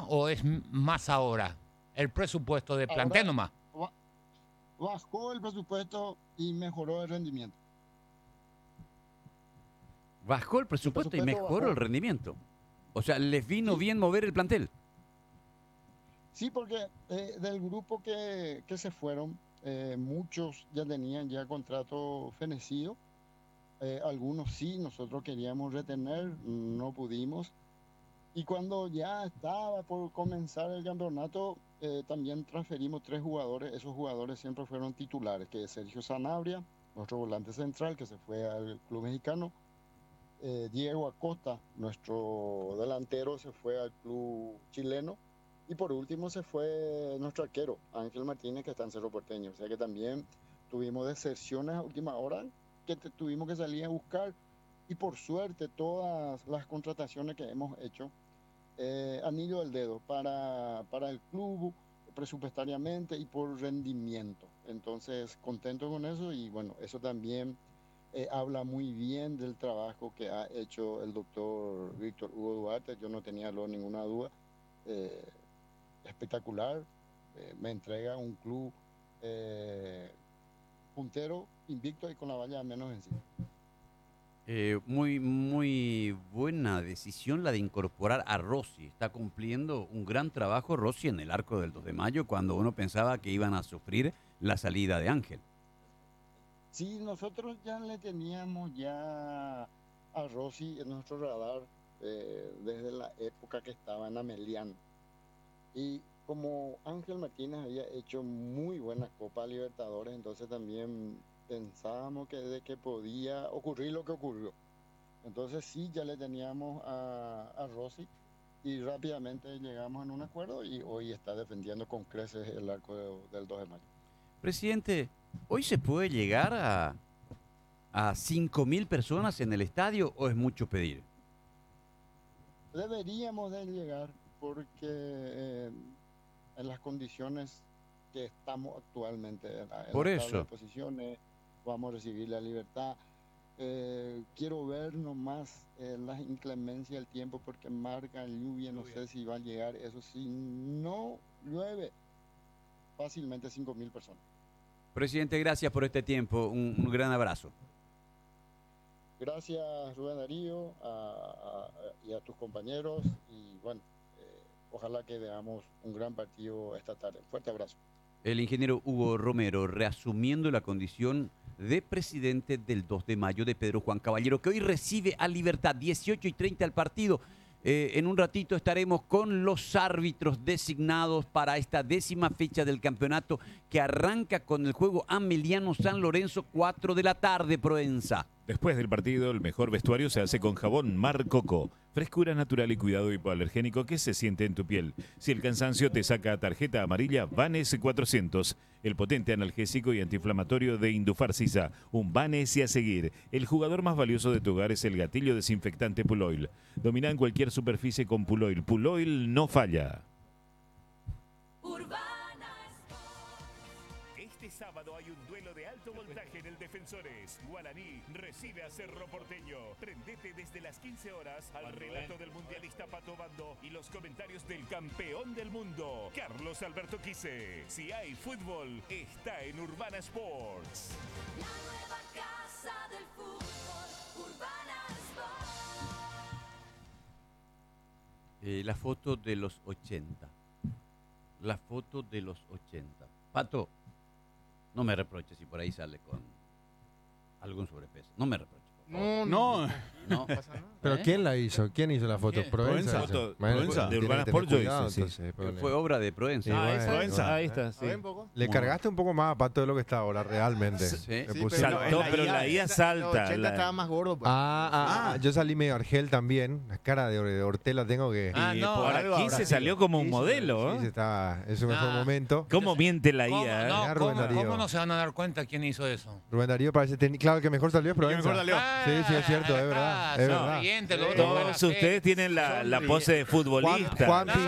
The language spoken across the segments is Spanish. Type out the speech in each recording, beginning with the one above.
o es más ahora? El presupuesto de plantel nomás. Bajó el presupuesto y mejoró el rendimiento. Bajó el presupuesto y mejoró bajó. el rendimiento. O sea, les vino Sí. bien mover el plantel. Sí, porque del grupo que se fueron, muchos ya tenían ya contrato fenecido. Algunos sí, nosotros queríamos retener, no pudimos. Y cuando ya estaba por comenzar el campeonato, también transferimos 3 jugadores. Esos jugadores siempre fueron titulares, que es Sergio Sanabria, nuestro volante central, que se fue al club mexicano. Diego Acosta, nuestro delantero, se fue al club chileno. Y por último se fue nuestro arquero, Ángel Martínez, que está en Cerro Porteño. O sea que también tuvimos deserciones a última hora que tuvimos que salir a buscar. Y por suerte todas las contrataciones que hemos hecho, anillo del dedo para el club, presupuestariamente y por rendimiento. Entonces, contento con eso y bueno, eso también habla muy bien del trabajo que ha hecho el doctor Víctor Hugo Duarte. Yo no tenía ninguna duda. Espectacular. Me entrega un club puntero, invicto y con la valla menos encima. Muy buena decisión la de incorporar a Rossi. Está cumpliendo un gran trabajo Rossi en el arco del 2 de mayo cuando uno pensaba que iban a sufrir la salida de Ángel. Sí, nosotros ya le teníamos ya a Rossi en nuestro radar desde la época que estaba en Ameliano. Y como Ángel Martínez había hecho muy buena Copa Libertadores, entonces también pensábamos de que podía ocurrir lo que ocurrió. Entonces sí, ya le teníamos a Rossi y rápidamente llegamos en un acuerdo y hoy está defendiendo con creces el arco del 2 de mayo. Presidente, ¿hoy se puede llegar a 5.000 personas en el estadio o es mucho pedir? Deberíamos de llegar porque en las condiciones que estamos actualmente, en Por las tablas eso. de posiciones, vamos a recibir la libertad. Quiero ver nomás las inclemencias del tiempo porque marca lluvia, no sé si va a llegar. Eso sí, no llueve, fácilmente 5.000 personas. Presidente, gracias por este tiempo. Un gran abrazo. Gracias, Rubén Darío, y a tus compañeros. Y bueno, ojalá que veamos un gran partido esta tarde. Fuerte abrazo. El ingeniero Hugo Romero, reasumiendo la condición de presidente del 2 de mayo de Pedro Juan Caballero, que hoy recibe a Libertad, 18:30 al partido. En un ratito estaremos con los árbitros designados para esta 10ª fecha del campeonato que arranca con el juego Ameliano San Lorenzo, 4 de la tarde, Proenza. Después del partido, el mejor vestuario se hace con jabón Mar Coco. Frescura natural y cuidado hipoalergénico que se siente en tu piel. Si el cansancio te saca tarjeta amarilla, Vanes 400. El potente analgésico y antiinflamatorio de Indufarcisa. Un Vanes y a seguir. El jugador más valioso de tu hogar es el gatillo desinfectante Puloil. Domina en cualquier superficie con Puloil. Puloil no falla. Este sábado hay un duelo de alto voltaje en el Defensores. Guaraní recibe a Cerro Porteño. Prendete desde las 15 horas al relato del mundialista Pato Bando y los comentarios del campeón del mundo, Carlos Alberto Quise. Si hay fútbol, está en Urbana Sports. La nueva casa del fútbol, Urbana Sports. La foto de los 80. La foto de los 80. Pato, no me reproches si por ahí sale con algún sobrepeso. No me reproches. No. ¿Pero quién la hizo? ¿Quién hizo la foto? Proenza. Bueno, Proenza. De tiene Urbana que Sport tener yo cuidado, hice, sí. entonces, problema. Fue obra de Proenza. bueno, Proenza, ahí está, sí. Le cargaste un poco más a Pato de lo que está ahora, realmente. Sí. Le Sí, puse- Saltó, pero la IA salta. En los 80 estaba más gordo. Pues. Yo salí medio Argel también. La cara de Ortela tengo que... Y no, por algo aquí habrá se sido. salió como un modelo. Sí, ¿eh? es su mejor momento. ¿Cómo miente la ¿Cómo, IA? no, Rubén ¿cómo, Darío. cómo no se van a dar cuenta quién hizo eso? Rubén Darío parece... Claro, el que mejor salió es Proenza. mejor salió. Sí, es cierto, es verdad. Es verdad. Sonriente, lo otro Todos buena fe. ustedes tienen la pose de futbolista. Juanpi,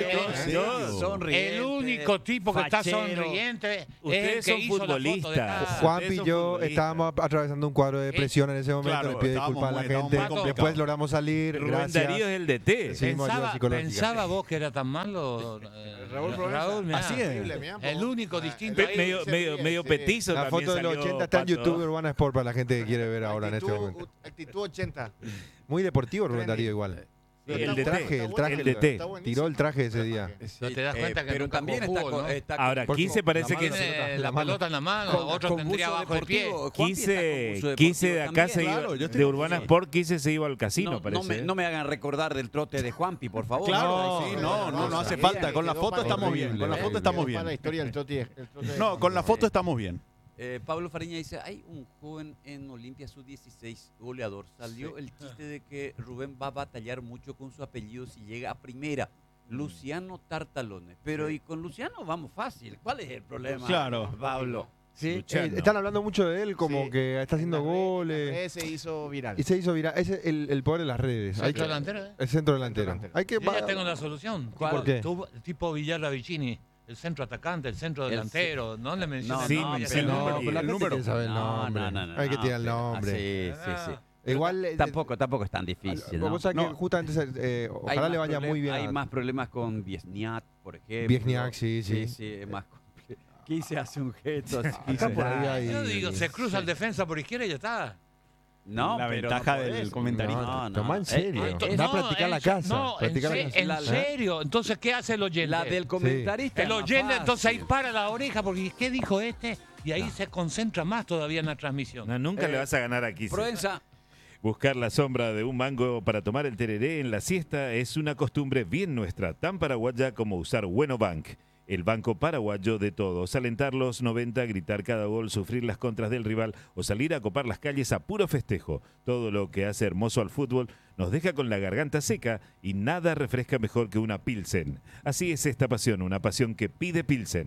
El único tipo que está sonriente es Ustedes el que son hizo la foto de futbolistas. acá. Juanpi y yo estábamos atravesando un cuadro de depresión en ese momento. Claro, Le pido estábamos disculpas a la muy- estábamos gente. muy complicados. Después logramos salir. Rubén Gracias. Darío es el DT. Sí. ayuda psicológica. ¿Pensaba vos que era tan malo? Raúl Provenza. mirá. Así es. El único distinto ahí. Medio petizo La también foto de los salió, 80 está en Pato. YouTube Urbana Sport para la gente que quiere ver ahora en este momento. Actitud 80. Muy deportivo Rubén Darío igual. El El DT. traje, El DT. tiró el traje ese día. No te das cuenta que pero nunca también jugó está, fútbol, ¿no? está Ahora, Por 15 parece la que mano Tiene la mano. pelota en la mano, otro con tendría buzo abajo el pie. deportivo. Juanpi está con 15 buzo 15 de deportivo acá se también. iba, Claro, yo estoy- de Urbana sí. Sport 15 se iba al casino, No, parece. no me hagan recordar del trote de Juanpi, por favor. Claro, No, sí, no, no hace sabía falta. que Con la quedó foto para- estamos bien. Con la foto estamos Para la bien. historia del trote. No, con la foto estamos bien. Pablo Fariña dice, hay un joven en Olimpia Sub-16, goleador. Salió el chiste de que Rubén va a batallar mucho con su apellido si llega a primera. Luciano Tartalones. Pero y con Luciano vamos fácil. ¿Cuál es el problema? Claro. Pablo. Sí. Luciano. Están hablando mucho de él, como Sí. que está haciendo goles. Ese hizo viral. Y se hizo viral. Ese es el poder de las redes. Hay Centro que- delantero, ¿eh? El centro delantero. delantero. Hay que Yo ya tengo la solución. ¿Cuál? ¿Por qué? Tipo Villarla Vicini, el centro atacante, el centro El delantero. No le menciones No, Sí, el nombre, ya sí, sé el no, nombre. pero la el gente número. quiere saber el nombre. Hay que tirar el pero- nombre. sí. Igual Tampoco es tan difícil, ¿no? Vos sabés que No. justamente ojalá Hay le más vaya muy bien. Hay a- más problemas con Viesniak, por ejemplo. Viesniak, sí. es más complicado. Quise hace un gesto así. Acá por ahí hay- Yo digo, se cruza el defensa por izquierda y ya está. No, La pero ventaja no del podés. comentarista. No, tomá en serio. Eh, Va a practicar la casa. No, practicar la casa. en serio. Entonces, ¿qué hace el oyente? La del comentarista. El es más oyente, entonces ahí fácil. para la oreja, porque ¿qué dijo este? Y ahí se concentra más todavía en la transmisión. No, nunca le vas a ganar aquí. Provenza, Buscar la sombra de un mango para tomar el tereré en la siesta es una costumbre bien nuestra, tan paraguaya como usar Bueno Bank, el banco paraguayo de todos. Alentar los 90, gritar cada gol, sufrir las contras del rival o salir a copar las calles a puro festejo. Todo lo que hace hermoso al fútbol nos deja con la garganta seca y nada refresca mejor que una Pilsen. Así es esta pasión, una pasión que pide Pilsen.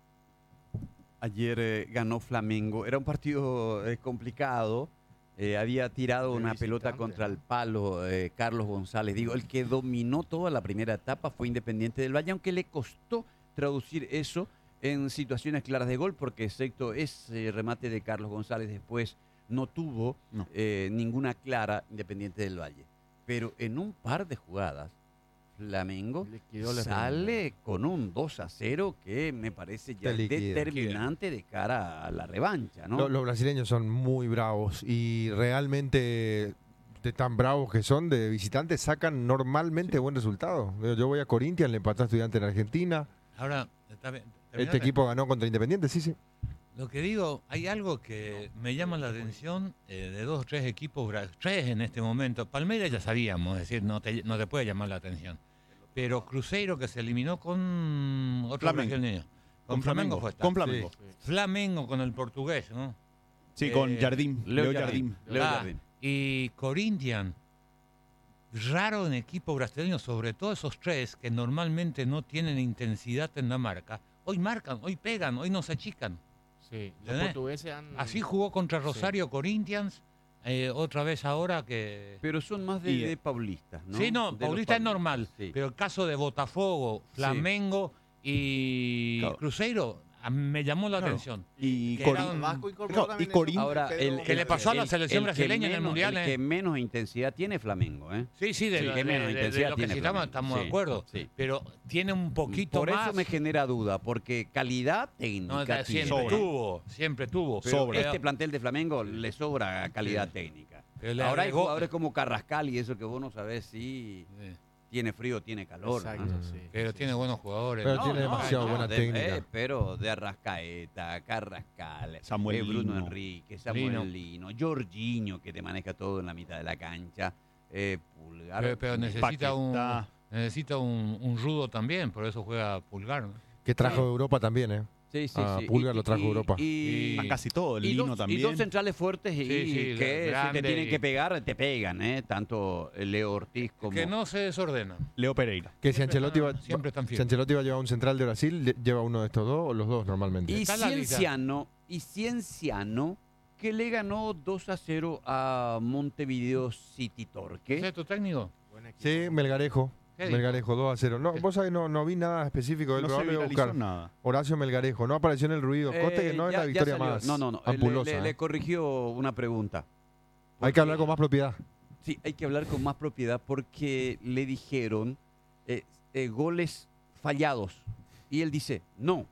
ayer ganó Flamengo. Era un partido complicado. Había tirado De una visitante, pelota contra ¿no? el palo Carlos González. Digo, el que dominó toda la primera etapa fue Independiente del Valle, aunque le costó traducir eso en situaciones claras de gol, porque excepto ese remate de Carlos González después no tuvo No. ninguna clara Independiente del Valle. Pero en un par de jugadas, Flamengo sale con un 2-0 que me parece ya Te liquida. determinante de cara a la revancha, ¿no? Los brasileños son muy bravos y realmente de tan bravos que son de visitantes sacan normalmente buen resultado. Yo voy a Corinthians, le empató a Estudiantes en Argentina. Ahora, está bien. Este terminaste. equipo ganó contra Independiente, sí. Lo que digo, hay algo que me llama la atención de 2 o 3 equipos, 3 en este momento. Palmeiras ya sabíamos, es decir, no te puede llamar la atención. Pero Cruzeiro, que se eliminó con otro Flamengo. brasileño. Con Flamengo fue esta. Con Flamengo. Flamengo con el portugués, ¿no? Sí, con Eh, Jardim. Leo Leo Jardim. Jardim. Leo Ah, Jardim. y Corinthians, raro en equipo brasileño, sobre todo esos 3 que normalmente no tienen intensidad en la marca. Hoy marcan, hoy pegan, hoy no se achican. Sí, los ¿Entendés? portugueses han... Así jugó contra Rosario Corinthians, otra vez ahora que... Pero son más Y, de paulistas, ¿no? Sí, no, De los Paulista es paulistas, normal, sí. pero el caso de Botafogo, Flamengo y Claro. Cruzeiro me llamó la Claro. atención. Y Que Cori- era un- Vasco incorporó Claro, también y Corín- eso, Ahora, Pedro- que le pasó a la selección que brasileña en el menos- Mundial, El que menos intensidad tiene Flamengo, ¿eh? Sí, sí, de, Sí, lo- que menos de intensidad lo que tiene citamos Flamengo. estamos de Sí, acuerdo, sí. pero tiene un poquito Por más... eso me genera duda, porque calidad No, técnica tiene. siempre tuvo. Pero Pero- este plantel de Flamengo le sobra calidad técnica. pero le Ahora hay agregó- jugadores como Carrascal y eso que vos no sabés si Sí, tiene frío o tiene calor. ¿no? Exacto, sí. pero sí, tiene sí. buenos jugadores. Pero tiene demasiado buena técnica. Pero de Arrascaeta, Carrascal, Samuel Bruno Lino. Enrique, Samuel Lino, Jorginho, que te maneja todo en la mitad de la cancha, Pulgar. Pero Paquetá. necesita un rudo también, por eso juega Pulgar, ¿no? Que trajo de Europa también, ¿eh? Sí, sí, Ah, sí. Pulgar lo trajo a Europa. Y, A casi todo. El y Lino dos, también. y dos centrales fuertes y Sí, sí, que si grande te tienen y- que pegar, te pegan, ¿eh? Tanto Leo Ortiz como... Que no se desordena. Leo Pereira. Que si Ancelotti va, Siempre están si fieles. Ancelotti va a llevar un central de Brasil, lleva uno de estos dos o los dos normalmente. Y Está la lista. Cienciano, que le ganó 2-0 a Montevideo City Torque. ¿Ese es tu técnico? Sí, Melgarejo. ¿Qué dijo? Melgarejo 2-0. No, ¿Qué? vos sabés, no vi nada específico de él, No pero se ahora lo voy a viralizó buscar. nada. Horacio Melgarejo, no apareció en el ruido. Coste que no es Ya- la ya victoria salió. más No. ampulosa. Le corrigió una pregunta. Hay que hablar con más propiedad. Sí, hay que hablar con más propiedad porque le dijeron goles fallados. Y él dice, no.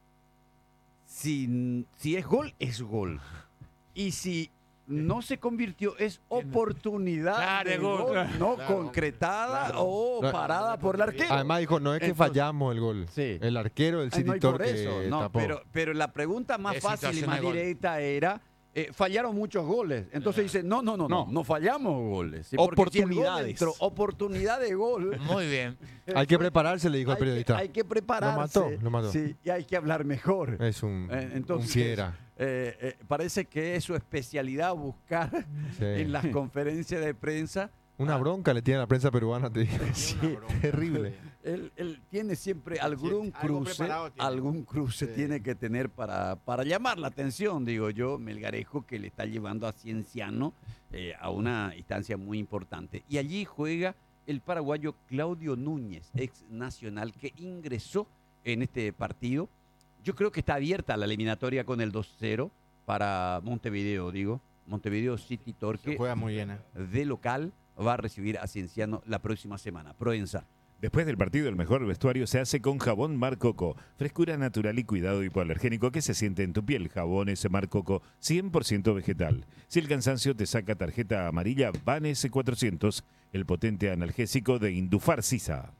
Si es gol, es gol. Y si no se convirtió, es oportunidad Claro, de gol. gol no Claro, concretada claro. o Claro. parada por el arquero. Además dijo, no es que Entonces- fallamos el gol. Sí. El arquero del Ay, City no, y por Torque eso, no, tapó. pero la pregunta más Es fácil y situación más de gol. directa era, fallaron muchos goles. Entonces dice, no fallamos goles. Sí, porque si el gol Oportunidades. entró, oportunidad de gol. Muy bien. Hay que prepararse, le dijo el periodista. Hay que prepararse. Lo mató. Sí, y hay que hablar mejor. Es un Entonces, fiera. parece que es su especialidad buscar Sí. en las conferencias de prensa. Una bronca le tiene a la prensa peruana, te digo. Terrible. Él tiene siempre algún algo cruce, preparado tiene. algún cruce Sí. tiene que tener para llamar la atención, digo yo, Melgarejo, que le está llevando a Cienciano a una instancia muy importante. Y allí juega el paraguayo Claudio Núñez, ex nacional, que ingresó en este partido. Yo creo que está abierta la eliminatoria con el 2-0 para Montevideo, Montevideo City Se Torque juega muy bien. de local va a recibir a Cienciano la próxima semana. Proenza. Después del partido, el mejor vestuario se hace con jabón Mar Coco. Frescura natural y cuidado hipoalergénico que se siente en tu piel. Jabones Mar Coco 100% vegetal. Si el cansancio te saca tarjeta amarilla, Vanes 400, el potente analgésico de Indufar Sisa.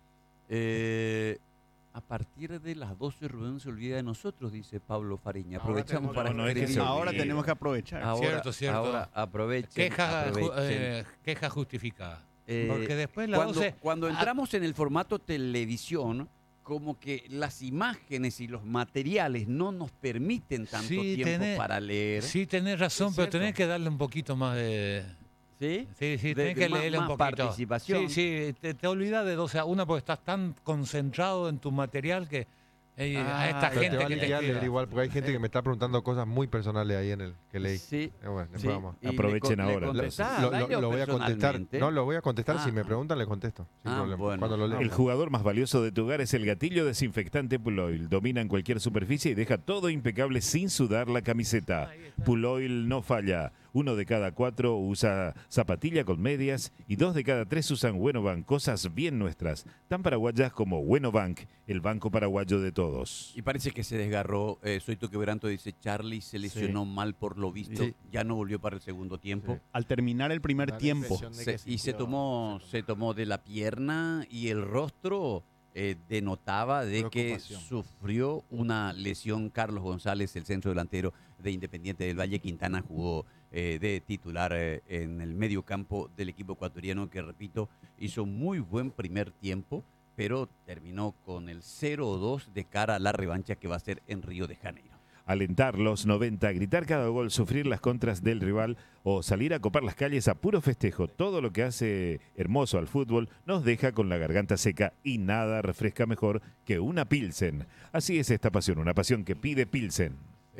A partir de las 12 Rubén se olvida de nosotros, dice Pablo Fariña. Ahora Aprovechamos tenemos para que- No, no es que escribir. se Ahora olvide. tenemos que aprovechar. Ahora, Cierto. ahora aprovechen. Queja, aprovechen. queja justificada. Eh, Porque después la cuando, 12... cuando Ah, entramos en el formato televisión, como que las imágenes y los materiales no nos permiten tanto Sí, tiempo tenés- para leer. Sí, tenés razón, Es pero cierto. tenés que darle un poquito más de... ¿Sí? Sí, De- tenés de que más- leerle un más poquito. participación. Sí, te olvidas de 12 a 1 porque estás tan concentrado en tu material que a esta Pero te gente va a que te liquear leer escriba. igual, porque hay gente que me está preguntando cosas muy personales ahí en el que leí. Sí. Bueno, después Sí, vamos. y le Aprovechen con- le ahora, contestás, Lo, dale, lo voy a contestar. personalmente. No, lo voy a contestar. Ah, Si me preguntan, le contesto. Sin problema. bueno. Cuando lo leo. El jugador más valioso de tu hogar es el gatillo desinfectante Puloil. Domina en cualquier superficie y deja todo impecable sin sudar la camiseta. Puloil no falla. 1 de cada 4 usa zapatilla con medias y 2 de cada 3 usan Buenobank, cosas bien nuestras, tan paraguayas como Buenobank, el banco paraguayo de todos. Y parece que se desgarró. Soy tu quebranto, dice Charlie, se lesionó mal por lo visto. Sí. Ya no volvió para el segundo tiempo. Al terminar el primer Da la tiempo. impresión de que Y se sintió- tomó de la pierna y el rostro denotaba de que Preocupación. sufrió una lesión. Carlos González, el centro delantero de Independiente del Valle, Quintana jugó de titular en el medio campo del equipo ecuatoriano que, repito, hizo muy buen primer tiempo, pero terminó con el 0-2 de cara a la revancha que va a ser en Río de Janeiro. Alentar los 90, gritar cada gol, sufrir las contras del rival o salir a copar las calles a puro festejo. Todo lo que hace hermoso al fútbol nos deja con la garganta seca y nada refresca mejor que una Pilsen. Así es esta pasión, una pasión que pide Pilsen.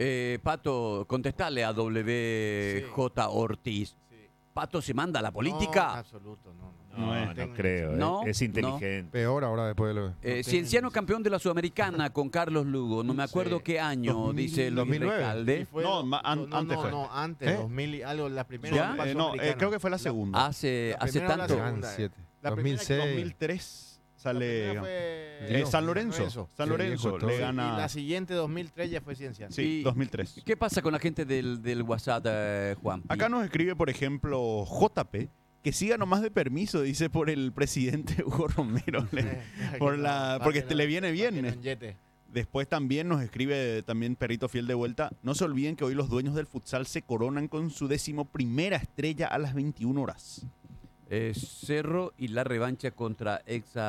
Pato, contestale a WJ Ortiz. Sí. Pato se manda a la No, en política. absoluto, no. No creo, No, es inteligente. Peor ahora después de lo. Cienciano campeón de la Sudamericana con Carlos Lugo. No me acuerdo Sí. qué año, 2000, dice Luis 2009. Recalde. No, antes fue. No, antes, ¿Eh? 2000 y algo, la primera. ¿Ya? Copa No, Sudamericana. creo que fue la segunda. Hace La primera o la tanto. segunda. Gran 7. La primera 2006. 2003 La primera sale fue San Lorenzo. San Sí, Lorenzo viejo, le todo. Y gana. la siguiente, 2003, ya fue Ciencia. Sí, Y- 2003. ¿Qué pasa con la gente del WhatsApp, Juan? Acá nos escribe, por ejemplo, JP, que siga nomás de permiso, dice por el presidente Hugo Romero. Porque le viene bien. Después también nos escribe también Perrito Fiel de vuelta. No se olviden que hoy los dueños del futsal se coronan con su 11ª estrella a las 21 horas. Cerro y la revancha contra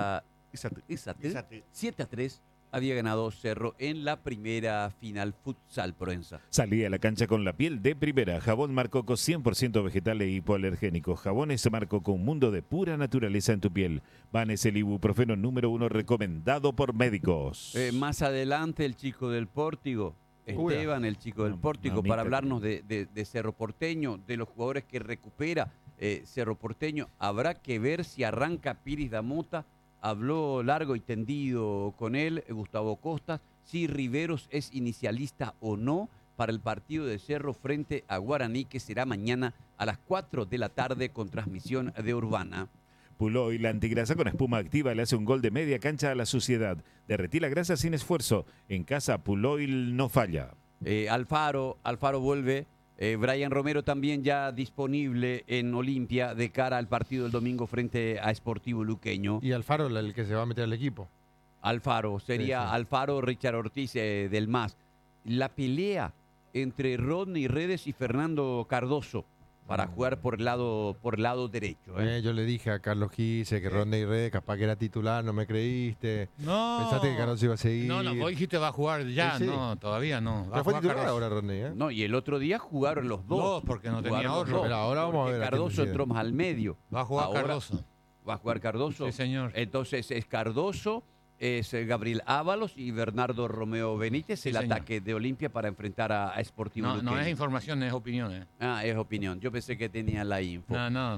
Exatel. 7-3 había ganado Cerro en la primera final futsal Proenza. Salí a la cancha con la piel de primera. Jabón Mar Coco 100% vegetal e hipoalergénico. Jabones Mar Coco, un mundo de pura naturaleza en tu piel. Vanes el ibuprofeno número 1 recomendado por médicos. Más adelante el chico del Pórtigo Esteban, el chico del Pórtico, mamita para hablarnos de Cerro Porteño, de los jugadores que recupera Cerro Porteño. Habrá que ver si arranca Piris Damota. Habló largo y tendido con él, Gustavo Costas, si Riveros es inicialista o no para el partido de Cerro frente a Guaraní, que será mañana a las 4 de la tarde con transmisión de Urbana. Puloy, la antigrasa con espuma activa, le hace un gol de media cancha a la suciedad. Derretí la grasa sin esfuerzo. En casa, Puloy no falla. Alfaro vuelve. Brian Romero también ya disponible en Olimpia de cara al partido del domingo frente a Sportivo Luqueño. Y Alfaro, el que se va a meter al equipo. Alfaro, sería Sí, sí. Alfaro, Richard Ortiz del MAS. La pelea entre Rodney Redes y Fernando Cardoso para jugar por el lado derecho. Yo le dije a Carlos Quise que Rodney Red capaz que era titular, no me creíste. No. Pensaste que Cardoso iba a seguir. No, vos dijiste va a jugar ya, Sí, sí. no, todavía no. Va Pero a fue jugar titular Cardoso. ahora Rodney, ¿eh? No, y el otro día jugaron los dos. Dos, porque no tenía Jugaron los otro. dos, Pero ahora vamos a porque ver a quién Cardoso decide. entró más al medio. Va a jugar Ahora Cardoso. ¿Va a jugar Cardoso? Sí, señor. Entonces es Cardoso, es Gabriel Ábalos y Bernardo Romeo Benítez, Sí, el señor. ataque de Olimpia para enfrentar a Sportivo No, no Luqueño. es información, es opinión. Ah, es opinión. Yo pensé que tenía la info. No.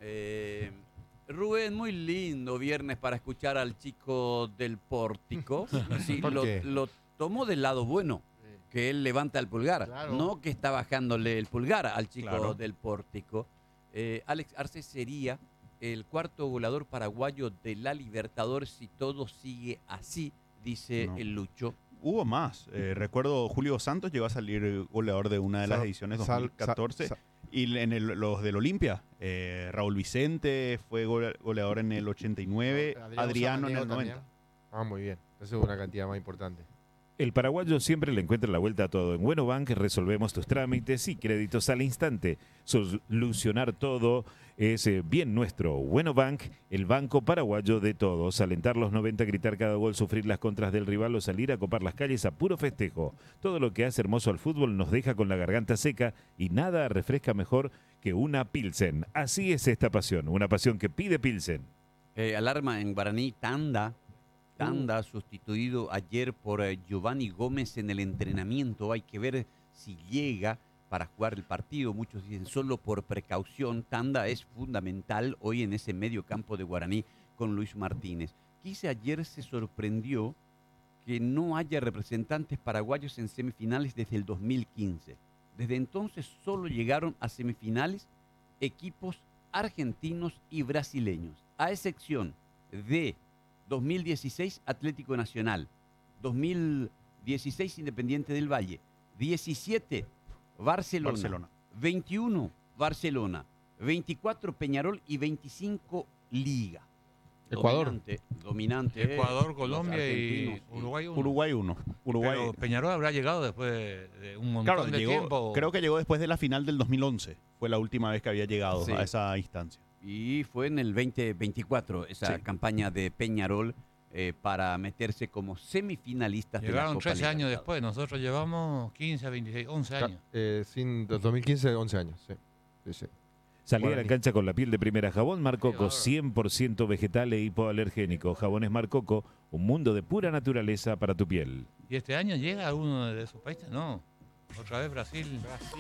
Rubén, muy lindo viernes para escuchar al chico del Pórtico. Sí, ¿Por qué? lo tomó del lado bueno, que él levanta el pulgar, Claro. no que está bajándole el pulgar al chico Claro. del Pórtico. Alex Arce sería el cuarto goleador paraguayo de la Libertadores si todo sigue así, dice No. el Lucho. Hubo más. Recuerdo Julio Santos llegó a salir goleador de una de las ediciones 2014. Y en los del Olimpia, Raúl Vicente fue goleador en el 89, Adriano en el 90. Ah, muy bien. Esa es una cantidad más importante. El paraguayo siempre le encuentra la vuelta a todo. En Bueno Bank resolvemos tus trámites y créditos al instante. Solucionar todo es bien nuestro. Bueno Bank, el banco paraguayo de todos. Alentar los 90, gritar cada gol, sufrir las contras del rival o salir a copar las calles a puro festejo. Todo lo que hace hermoso al fútbol nos deja con la garganta seca y nada refresca mejor que una Pilsen. Así es esta pasión, una pasión que pide Pilsen. Alarma en Guaraní, Tanda, sustituido ayer por Giovanni Gómez en el entrenamiento. Hay que ver si llega para jugar el partido. Muchos dicen solo por precaución. Tanda es fundamental hoy en ese medio campo de Guaraní con Luis Martínez. Quise ayer se sorprendió que no haya representantes paraguayos en semifinales desde el 2015. Desde entonces solo llegaron a semifinales equipos argentinos y brasileños, a excepción de 2016 Atlético Nacional, 2016 Independiente del Valle, 17 Barcelona, 21 Barcelona, 24 Peñarol y 25 Liga. Ecuador. Dominante. Ecuador, Colombia los y argentinos, sí. Uruguay 1. Uruguay 1. Uruguay. Pero Peñarol habrá llegado después de un montón Claro, de tiempo. creo que llegó después de la final del 2011. Fue la última vez que había llegado Sí. a esa instancia. Y fue en el 2024 esa Sí. campaña de Peñarol para meterse como semifinalistas de la Llegaron Copa 13 años Libertadores. después. Nosotros llevamos 15, 26, 11 años. Sin 2015, 11 años. Sí. Sí, sí. Salir a la Guaraní. cancha con la piel de primera. Jabón Marcoco, Sí, 100% vegetal e hipoalergénico. Jabones Marcoco, un mundo de pura naturaleza para tu piel. ¿Y este año llega alguno de esos países? No. Otra vez Brasil.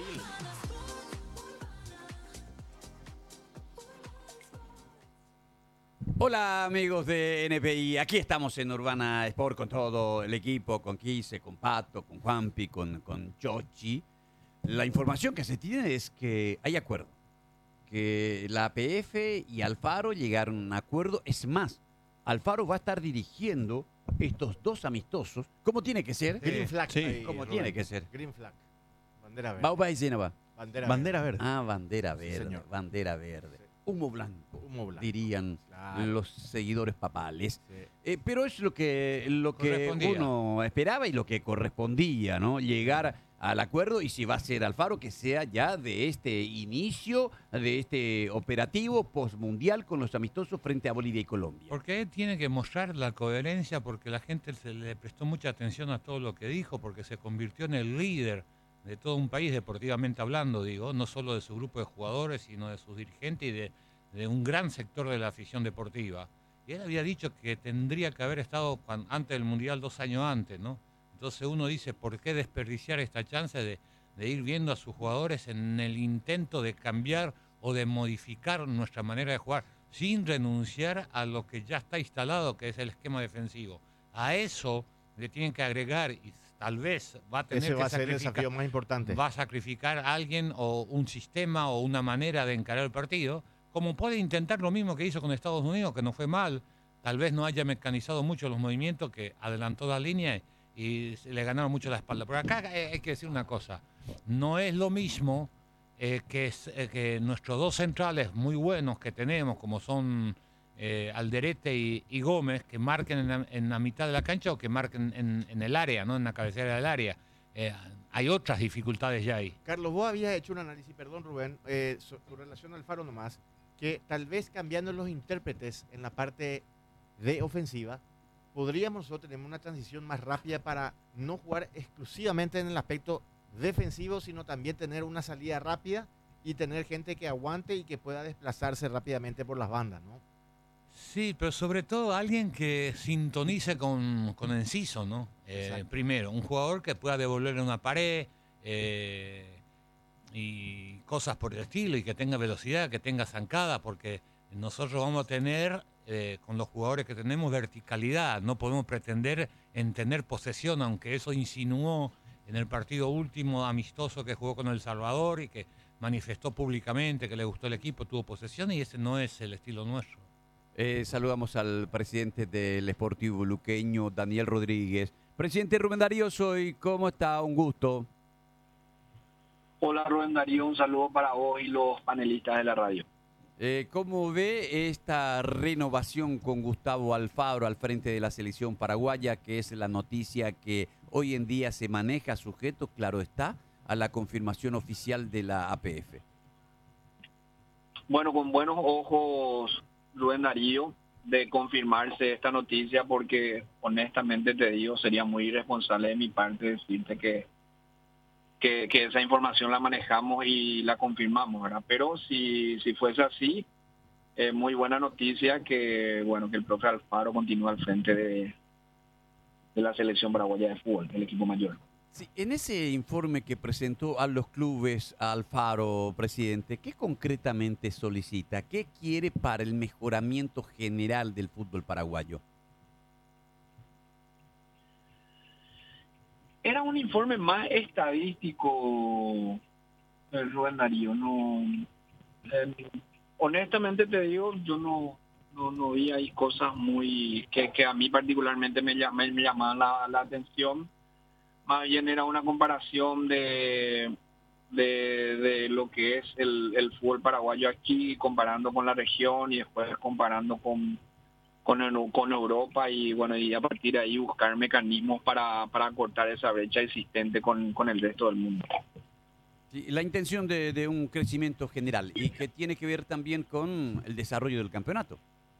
Hola amigos de NPI, aquí estamos en Urbana Sport con todo el equipo, con Quise, con Pato, con Juanpi, con Chochi. La información que se tiene es que hay acuerdo, que la APF y Alfaro llegaron a un acuerdo. Es más, Alfaro va a estar dirigiendo estos dos amistosos, como tiene que ser. Green flag. Sí. ahí, Como Rubén. tiene que ser. Green flag. Bandera verde. Bauba y Zenaba. Bandera verde. Ah, bandera verde, señor. bandera verde. Sí. Humo blanco, Humo blanco. dirían Claro. los seguidores papales. Sí. Pero es lo que Correspondía. uno esperaba y lo que correspondía, ¿no? Llegar al acuerdo y si va a ser Alfaro, que sea ya de este inicio, de este operativo postmundial con los amistosos frente a Bolivia y Colombia. Porque él tiene que mostrar la coherencia porque la gente se le prestó mucha atención a todo lo que dijo, porque se convirtió en el líder de todo un país, deportivamente hablando, digo, no solo de su grupo de jugadores, sino de sus dirigentes y de un gran sector de la afición deportiva. Y él había dicho que tendría que haber estado antes del Mundial 2 años antes, ¿no? Entonces uno dice, ¿por qué desperdiciar esta chance de ir viendo a sus jugadores en el intento de cambiar o de modificar nuestra manera de jugar, sin renunciar a lo que ya está instalado, que es el esquema defensivo? A eso le tienen que agregar, y tal vez va a tener Ese que va a ser el sacrificar, desafío más importante. va a sacrificar a alguien o un sistema o una manera de encarar el partido, como puede intentar lo mismo que hizo con Estados Unidos, que no fue mal. Tal vez no haya mecanizado mucho los movimientos, que adelantó la línea y le ganaron mucho la espalda. Pero acá hay que decir una cosa, no es lo mismo que nuestros dos centrales muy buenos que tenemos, como son Alderete y Gómez, que marquen en la mitad de la cancha o que marquen en el área, ¿no? En la cabecera del área. Hay otras dificultades ya ahí. Carlos, vos habías hecho un análisis, perdón Rubén, con relación al Faro nomás, que tal vez cambiando los intérpretes en la parte de ofensiva, podríamos nosotros tener una transición más rápida para no jugar exclusivamente en el aspecto defensivo, sino también tener una salida rápida y tener gente que aguante y que pueda desplazarse rápidamente por las bandas, ¿no? Sí, pero sobre todo alguien que sintonice con Enciso, ¿no? Primero, un jugador que pueda devolverle una pared y cosas por el estilo, y que tenga velocidad, que tenga zancada, porque nosotros vamos a tener, con los jugadores que tenemos, verticalidad. No podemos pretender en tener posesión, aunque eso insinuó en el partido último amistoso que jugó con El Salvador y que manifestó públicamente que le gustó el equipo, tuvo posesión, y ese no es el estilo nuestro. Saludamos al presidente del Sportivo Luqueño, Daniel Rodríguez. Presidente Rubén Darío, ¿cómo está? Un gusto. Hola Rubén Darío, un saludo para vos y los panelistas de la radio. ¿Cómo ve esta renovación con Gustavo Alfaro al frente de la selección paraguaya, que es la noticia que hoy en día se maneja sujeto, claro está, a la confirmación oficial de la APF? Bueno, con buenos ojos, Rubén Darío, de confirmarse esta noticia, porque honestamente te digo, sería muy irresponsable de mi parte decirte que esa información la manejamos y la confirmamos, ¿verdad? Pero si fuese así, muy buena noticia que, bueno, que el profe Alfaro continúa al frente de la selección paraguaya de fútbol, el equipo mayor. Sí, en ese informe que presentó a los clubes Alfaro, presidente, ¿qué concretamente solicita? ¿Qué quiere para el mejoramiento general del fútbol paraguayo? Era un informe más estadístico, Rubén Darío. No, honestamente te digo, yo no vi ahí cosas muy que a mí particularmente me llamaban la atención. Más bien era una comparación de lo que es el fútbol paraguayo aquí, comparando con la región y después comparando con Europa, y bueno, y a partir de ahí buscar mecanismos para cortar esa brecha existente con el resto del mundo. Sí, la intención de un crecimiento general, y que tiene que ver también con el desarrollo del campeonato.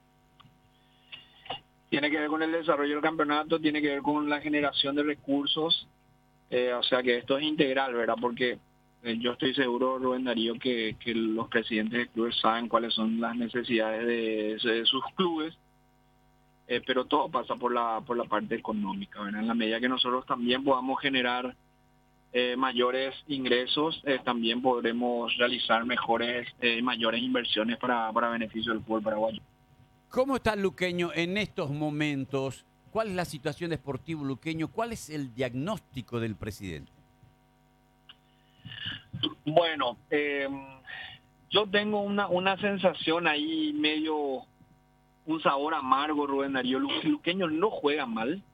Tiene que ver con el desarrollo del campeonato, tiene que ver con la generación de recursos, o sea que esto es integral, ¿verdad? Porque yo estoy seguro, Rubén Darío, que los presidentes de clubes saben cuáles son las necesidades de sus clubes, pero todo pasa por la parte económica, ¿verdad? En la medida que nosotros también podamos generar mayores ingresos, también podremos realizar mayores inversiones para beneficio del fútbol paraguayo. ¿Cómo está el Luqueño en estos momentos? ¿Cuál es la situación de Sportivo Luqueño? ¿Cuál es el diagnóstico del presidente? Bueno, yo tengo una sensación ahí medio, un sabor amargo, Rubén Darío. Luqueño no juega mal,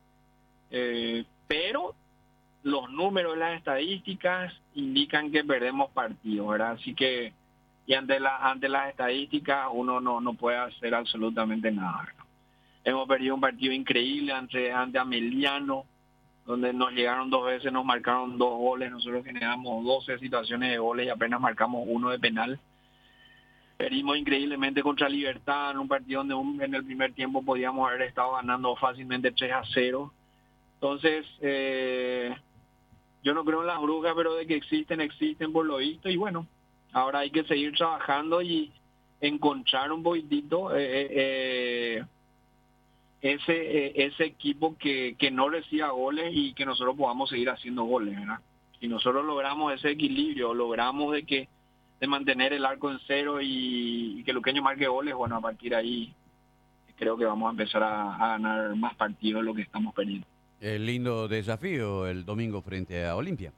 pero los números, las estadísticas indican que perdemos partidos, ¿verdad? Así que, y ante las estadísticas uno no puede hacer absolutamente nada, ¿verdad? Hemos perdido un partido increíble ante Ameliano, donde nos llegaron 2 veces, nos marcaron 2 goles, nosotros generamos 12 situaciones de goles y apenas marcamos 1 de penal. Perdimos increíblemente contra Libertad, en un partido donde en el primer tiempo podíamos haber estado ganando fácilmente 3-0. Entonces, yo no creo en las brujas, pero de que existen por lo visto, y bueno, ahora hay que seguir trabajando y encontrar un poquitito ese equipo que no reciba goles y que nosotros podamos seguir haciendo goles, ¿verdad? Si nosotros logramos ese equilibrio, logramos de mantener el arco en cero y que Luqueño marque goles, bueno, a partir de ahí creo que vamos a empezar a ganar más partidos de lo que estamos perdiendo. El lindo desafío el domingo frente a Olimpia.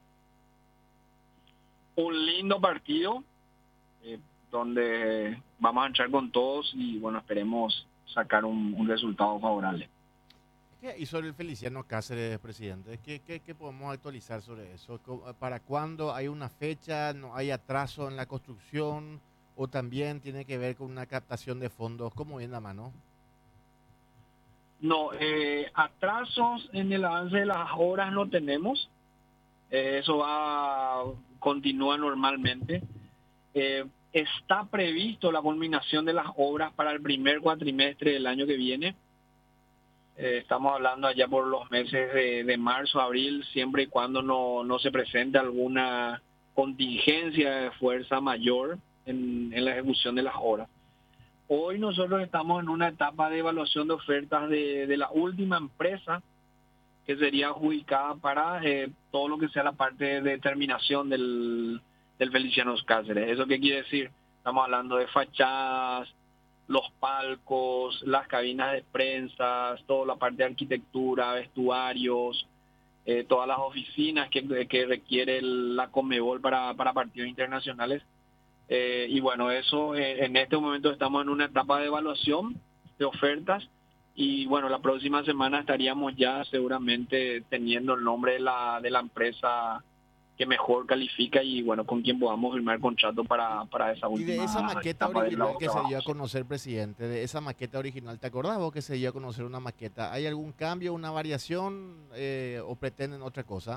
Un lindo partido donde vamos a entrar con todos y bueno, esperemos sacar un resultado favorable. Y sobre el Feliciano Cáceres, presidente, ¿qué podemos actualizar sobre eso? ¿Para cuándo hay una fecha? ¿No hay atraso en la construcción? ¿O también tiene que ver con una captación de fondos? ¿Cómo viene la mano? No, atrasos en el avance de las obras no tenemos. Eso continúa normalmente. Está previsto la culminación de las obras para el primer cuatrimestre del año que viene. Estamos hablando allá por los meses de marzo, abril, siempre y cuando no se presente alguna contingencia de fuerza mayor en la ejecución de las obras. Hoy nosotros estamos en una etapa de evaluación de ofertas de la última empresa que sería adjudicada para todo lo que sea la parte de terminación del Feliciano Cáceres. ¿Eso qué quiere decir? Estamos hablando de fachadas, los palcos, las cabinas de prensa, toda la parte de arquitectura, vestuarios, todas las oficinas que requiere la Conmebol para partidos internacionales. Y bueno, eso en este momento estamos en una etapa de evaluación de ofertas y bueno, la próxima semana estaríamos ya seguramente teniendo el nombre de la empresa que mejor califica y bueno, con quien podamos firmar contrato para esa última. Y de esa maqueta etapa original que se dio a conocer, presidente, de esa maqueta original, ¿te acordás vos que se dio a conocer una maqueta? ¿Hay algún cambio, una variación o pretenden otra cosa?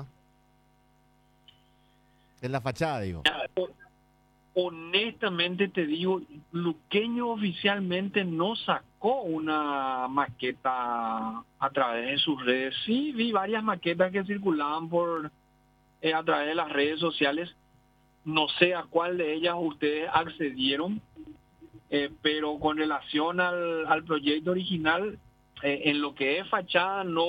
En la fachada, digo. Honestamente te digo, Luqueño oficialmente no sacó una maqueta a través de sus redes. Sí, vi varias maquetas que circulaban a través de las redes sociales. No sé a cuál de ellas ustedes accedieron, pero con relación al proyecto original, en lo que es fachada no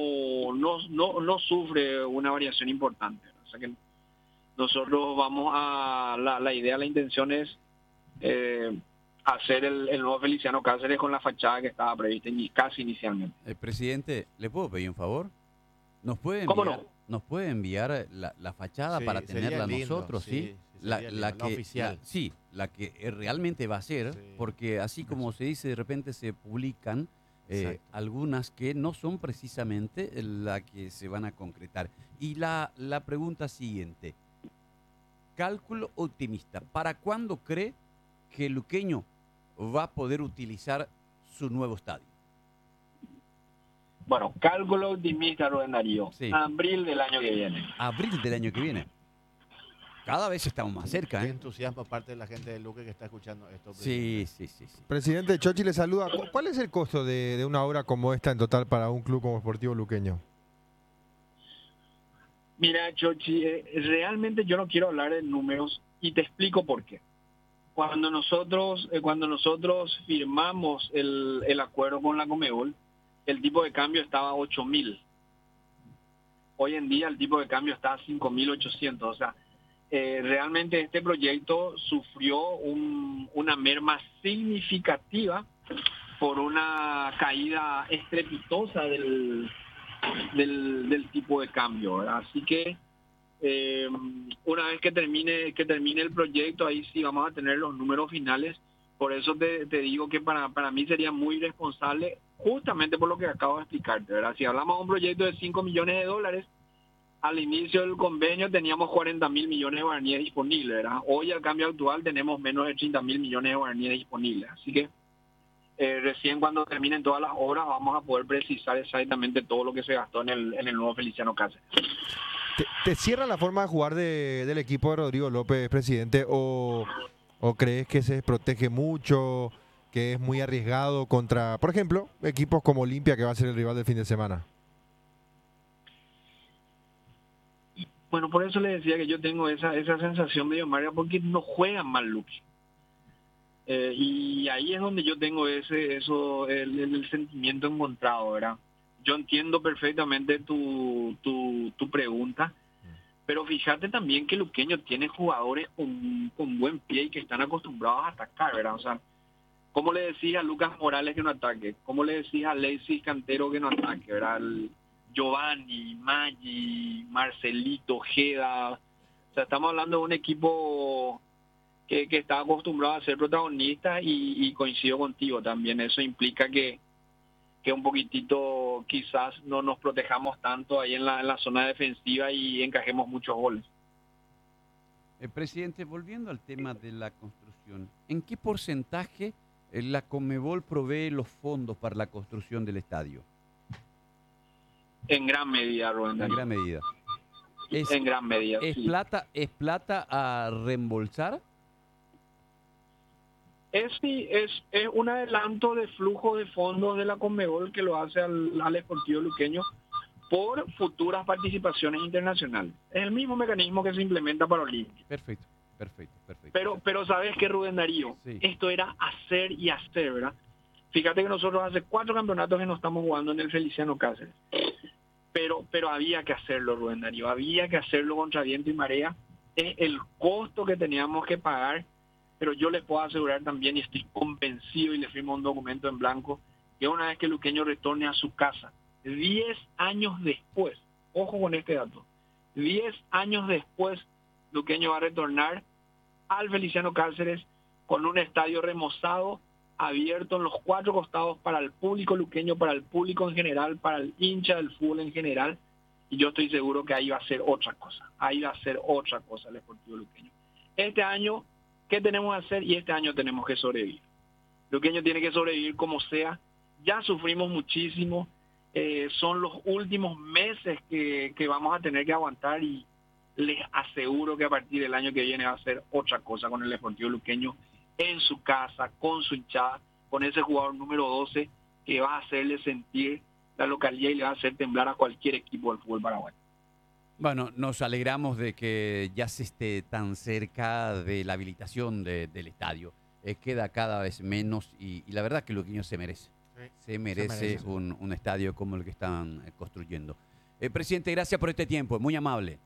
sufre una variación importante. O sea que nosotros vamos la idea, la intención es hacer el nuevo Feliciano Cáceres con la fachada que estaba prevista casi inicialmente. Presidente, ¿le puedo pedir un favor? ¿Nos puede enviar, ¿Cómo no? ¿Nos puede enviar la fachada para tenerla lindo, nosotros? sí, La que oficial. La que realmente va a ser, Sí. porque así como se dice, de repente se publican algunas que no son precisamente la que se van a concretar. Y la pregunta siguiente, cálculo optimista, ¿para cuándo cree que Luqueño va a poder utilizar su nuevo estadio? Bueno, cálculo optimista, Rubén Darío. Sí. Abril del año que viene. Abril del año que viene. Cada vez estamos más cerca, Qué ¿eh? entusiasmo aparte de la gente de Luque que está escuchando esto. Sí. Presidente, Chochi le saluda. ¿Cuál es el costo de una obra como esta en total para un club como Sportivo Luqueño? Mira, Chochi, realmente yo no quiero hablar de números y te explico por qué. Cuando nosotros firmamos el acuerdo con la Conmebol, el tipo de cambio estaba a 8.000. Hoy en día el tipo de cambio está a 5.800. O sea, realmente este proyecto sufrió una merma significativa por una caída estrepitosa del tipo de cambio, ¿verdad? Así que una vez que termine el proyecto, ahí sí vamos a tener los números finales. Por eso te digo que para mí sería muy irresponsable, justamente por lo que acabo de explicarte, ¿verdad? Si hablamos de un proyecto de $5 millones, al inicio del convenio teníamos 40.000 millones de guaraníes disponibles, ¿verdad? Hoy, al cambio actual, tenemos menos de 30.000 millones de guaraníes disponibles. Así que recién cuando terminen todas las obras vamos a poder precisar exactamente todo lo que se gastó en el nuevo Feliciano Cáceres. ¿Te cierra la forma de jugar del equipo de Rodrigo López, presidente, o crees que se protege mucho, que es muy arriesgado contra, por ejemplo, equipos como Olimpia, que va a ser el rival del fin de semana? Bueno, por eso le decía que yo tengo esa sensación medio amarga, porque no juegan mal Luque. Y ahí es donde yo tengo el sentimiento encontrado, ¿verdad? Yo entiendo perfectamente tu pregunta, pero fíjate también que Luqueño tiene jugadores con buen pie y que están acostumbrados a atacar, ¿verdad? O sea, ¿cómo le decís a Lucas Morales que no ataque? ¿Cómo le decís a Alexis Cantero que no ataque, verdad? Giovanni, Maggi, Marcelito, Ojeda. O sea, estamos hablando de un equipo que está acostumbrado a ser protagonista y coincido contigo también. Eso implica que un poquitito quizás no nos protejamos tanto ahí en la zona defensiva y encajemos muchos goles. Presidente, volviendo al tema de la construcción, ¿en qué porcentaje la Conmebol provee los fondos para la construcción del estadio? En gran medida, Rubén. En gran medida. En gran medida, ¿Es sí. plata a reembolsar? Es un adelanto de flujo de fondos de la Conmebol que lo hace al Sportivo Luqueño por futuras participaciones internacionales. Es el mismo mecanismo que se implementa para Olimpia. Perfecto. Pero ¿sabes qué, Rubén Darío? Sí. Esto era hacer y hacer, ¿verdad? Fíjate que nosotros hace 4 campeonatos que no estamos jugando en el Feliciano Cáceres. Pero había que hacerlo, Rubén Darío. Había que hacerlo contra viento y marea. Es el costo que teníamos que pagar. Pero yo les puedo asegurar también, y estoy convencido, y le firmo un documento en blanco, que una vez que Luqueño retorne a su casa, 10 años después, ojo con este dato, 10 años después, Luqueño va a retornar al Feliciano Cáceres con un estadio remozado, abierto en los 4 costados para el público luqueño, para el público en general, para el hincha del fútbol en general, y yo estoy seguro que ahí va a ser otra cosa, el Sportivo Luqueño. Este año, ¿qué tenemos que hacer? Y este año tenemos que sobrevivir. Luqueño tiene que sobrevivir como sea, ya sufrimos muchísimo, son los últimos meses que vamos a tener que aguantar y les aseguro que a partir del año que viene va a ser otra cosa con el Sportivo Luqueño en su casa, con su hinchada, con ese jugador número 12 que va a hacerle sentir la localidad y le va a hacer temblar a cualquier equipo del fútbol paraguayo. Bueno, nos alegramos de que ya se esté tan cerca de la habilitación del estadio. Queda cada vez menos y la verdad que Luqueño se merece. Se merece un estadio como el que están construyendo. Presidente, gracias por este tiempo, muy amable.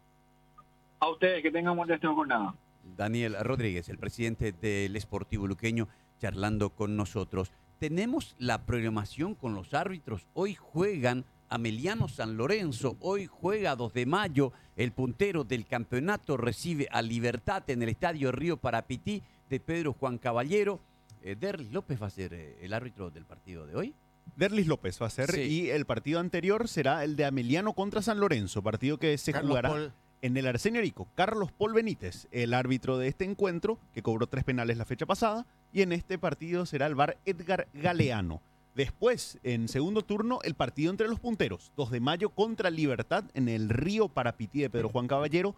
A ustedes, que tengan buena jornada. Daniel Rodríguez, el presidente del Sportivo Luqueño, charlando con nosotros. Tenemos la programación con los árbitros. Hoy juegan Ameliano San Lorenzo, hoy juega 2 de mayo, el puntero del campeonato recibe a Libertad en el Estadio Río Parapití de Pedro Juan Caballero. Derlis López va a ser el árbitro del partido de hoy. Derlis López va a ser, Sí. y el partido anterior será el de Ameliano contra San Lorenzo, partido que se jugará en el Arsenio Arico. Carlos Paul Benítez, el árbitro de este encuentro, que cobró 3 penales la fecha pasada, y en este partido será el VAR Edgar Galeano. Después, en segundo turno, el partido entre los punteros, 2 de mayo contra Libertad en el Río Parapití de Pedro Juan Caballero,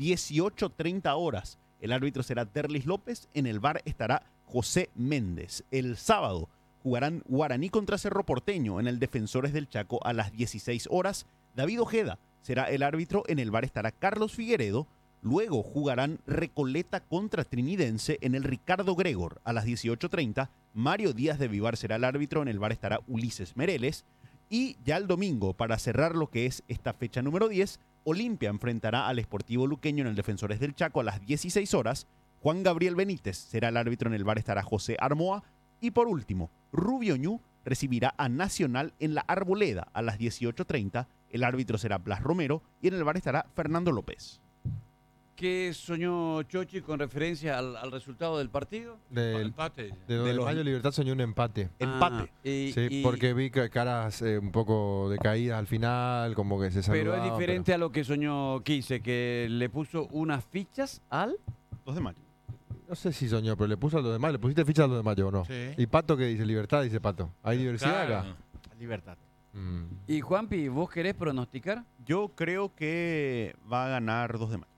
18:30 horas. El árbitro será Derlis López, en el VAR estará José Méndez. El sábado jugarán Guaraní contra Cerro Porteño en el Defensores del Chaco a las 16 horas. David Ojeda será el árbitro, en el VAR estará Carlos Figueredo. Luego jugarán Recoleta contra Trinidense en el Ricardo Gregor a las 18:30. Mario Díaz de Vivar será el árbitro, en el VAR estará Ulises Mereles. Y ya el domingo, para cerrar lo que es esta fecha número 10, Olimpia enfrentará al Sportivo Luqueño en el Defensores del Chaco a las 16 horas. Juan Gabriel Benítez será el árbitro, en el VAR estará José Armoa. Y por último, Rubio Ñu recibirá a Nacional en la Arboleda a las 18:30. El árbitro será Blas Romero y en el VAR estará Fernando López. ¿Qué soñó Chochi con referencia al resultado del partido? Empate. De 2 de mayo Libertad soñó un empate. Empate. Sí, porque vi caras un poco decaídas al final, como que se saludaban. Pero es diferente a lo que soñó Quise, que le puso unas fichas al 2 de mayo. No sé si soñó, pero le puso al 2 de mayo. ¿Le pusiste fichas al 2 de mayo o no? Sí. ¿Y Pato qué dice? Libertad, dice Pato. ¿Hay diversidad Claro. acá? Libertad. Y Juanpi, ¿vos querés pronosticar? Yo creo que va a ganar 2 de mayo.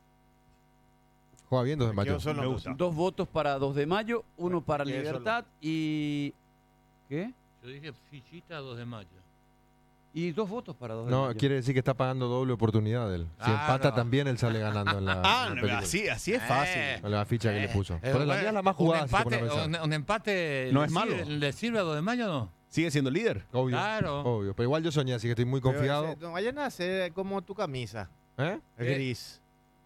Juega bien 2 de mayo. Me gusta. 2 votos para 2 de mayo, 1 para quedé Libertad y... ¿Qué? Yo dije fichita 2 de mayo. Y 2 votos para 2 de No, mayo. quiere decir que está pagando doble oportunidad él. Si Claro. empata también, él sale ganando en la, en la película. así es fácil. Con la ficha que le puso. Pero la bueno, mía es la más jugada. Un si se pone empate, a pensar. un empate No le es malo. ¿Le sirve a 2 de mayo o no? Sigue siendo líder. Obvio, Claro. obvio. Pero igual yo soñé, así que estoy muy Pero confiado. no vayan a hacer como tu camisa, ¿Eh? gris.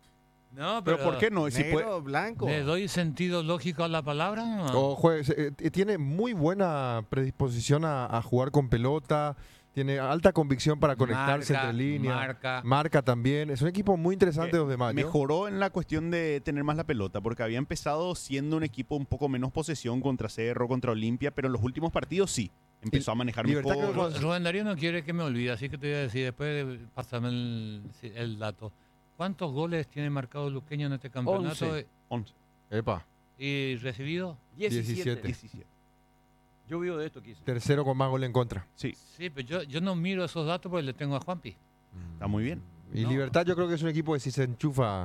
No, Pero ¿por qué no? Si Negro, puede- blanco. ¿Le doy sentido lógico a la palabra? O tiene muy buena predisposición a jugar con pelota. Tiene alta convicción para conectarse Marca, entre líneas. marca. También. Es un equipo muy interesante 2 de mayo. Mejoró en la cuestión de tener más la pelota, porque había empezado siendo un equipo un poco menos posesión contra Cerro, contra Olimpia, pero en los últimos partidos sí. Empezó a manejar Libertad mejor. Rubén Darío no quiere que me olvide, así que te voy a decir, después pásame el dato. ¿Cuántos goles tiene marcado Luqueño en este campeonato? 11. Epa. ¿Y recibido? 17. 17. Yo vivo de esto, quise. Tercero con más gol en contra. Sí, Sí, pero yo no miro esos datos porque le tengo a Juanpi. está muy bien. Y No. Libertad yo creo que es un equipo que si se enchufa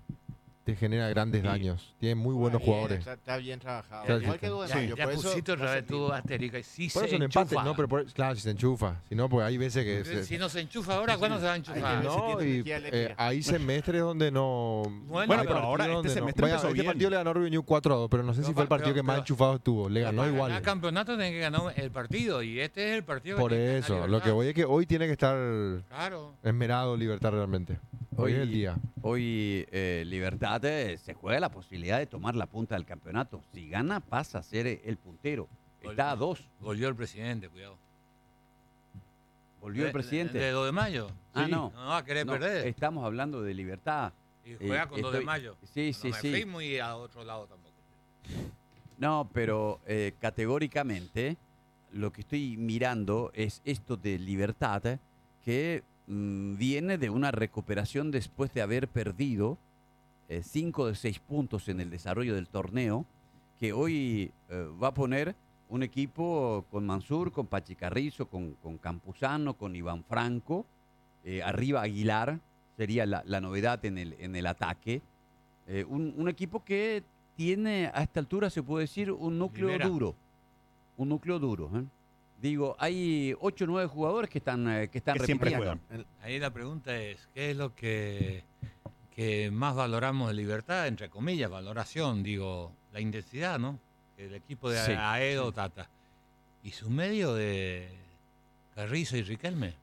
te genera grandes Sí. daños. Tiene muy buenos Bien, jugadores. Está bien trabajado. Claro, Igual sí. que 2 de Ya, mayo. ya por eso pusiste otra no vez se tu asterisco. Y sí Por se eso un enchufa. empate, no, pero claro, si se enchufa. Si no, pues hay veces que Si no se enchufa ahora, ¿cuándo se va a enchufar? No, no, tiene y energía eléctrica. hay semestres donbre no. Bueno, hay pero partidos ahora este donde no. semestre Vaya, empezó este bien. partido le ganó Rubio 4-2, pero no sé si Pero fue el partido pero- que más pero- enchufado estuvo. Le ganó Para igual. ganar campeonato tiene que ganar el partido y este es el partido que Por tiene que ganar eso, lo Libertad. que voy es que hoy tiene que estar Claro. esmerado Libertad realmente. Hoy es el día. Hoy Libertad se juega la posibilidad de tomar la punta del campeonato. Si gana, pasa a ser el puntero. Está a 2. Volvió el presidente, cuidado. Volvió el presidente. ¿De 2 de mayo? Ah, Sí. no. No va a querer No, perder. estamos hablando de Libertad. Y juega con 2 de estoy- mayo. Sí, No sí, me sí. fui muy a otro lado tampoco. No, pero categóricamente lo que estoy mirando es esto de Libertad, que viene de una recuperación después de haber perdido 5 de 6 puntos en el desarrollo del torneo, que hoy va a poner un equipo con Mansur, con Pachi Carrizo, con Campuzano, con Iván Franco, arriba Aguilar, sería la novedad en el ataque. Un equipo que tiene a esta altura, se puede decir, un núcleo Libera. duro. Un núcleo duro. Digo, hay 8 o 9 jugadores que están Que siempre repitiendo. juegan. Ahí la pregunta es, ¿qué es lo que más valoramos de Libertad? Entre comillas, valoración, digo, la intensidad, ¿no? El equipo de Sí. Aedo, Tata. Y su medio de Carrizo y Riquelme.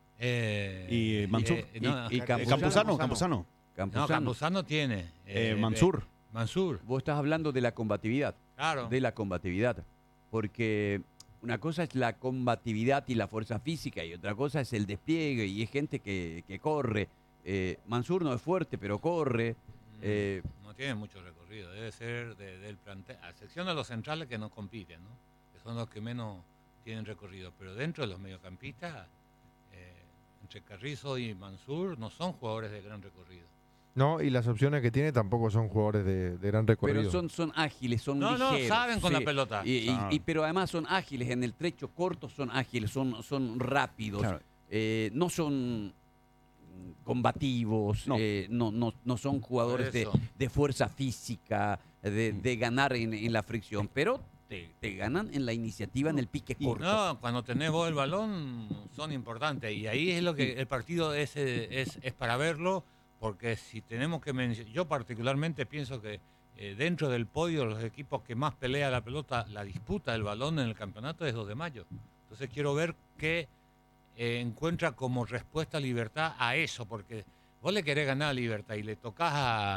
Y Mansur. no, y Campuzano. no, Campuzano tiene. Mansur. Mansur, Vos estás hablando de la combatividad. claro. De la combatividad. Porque una cosa es la combatividad y la fuerza física y otra cosa es el despliegue y es gente que corre. Mansur no es fuerte, pero corre. No tiene mucho recorrido, debe ser del plantel, a excepción de los centrales que no compiten, ¿no? Que son los que menos tienen recorrido. Pero dentro de los mediocampistas, entre Carrizo y Mansur, no son jugadores de gran recorrido. No, y las opciones que tiene tampoco son jugadores de gran recorrido. Pero son ágiles, son No, ligeros. saben con la pelota. Pero además son ágiles, en el trecho corto son ágiles, son rápidos. Claro. No son combativos, No. no son jugadores Por eso. de fuerza física, de ganar en la fricción, pero te ganan en la iniciativa, en el pique corto. No, cuando tenés vos el balón son importantes y ahí es lo que el partido es para verlo, porque si tenemos que mencionar, yo particularmente pienso que dentro del podio los equipos que más pelea la pelota, la disputa del balón en el campeonato es 2 de mayo. Entonces quiero ver qué encuentra como respuesta Libertad a eso, porque vos le querés ganar a Libertad y le tocas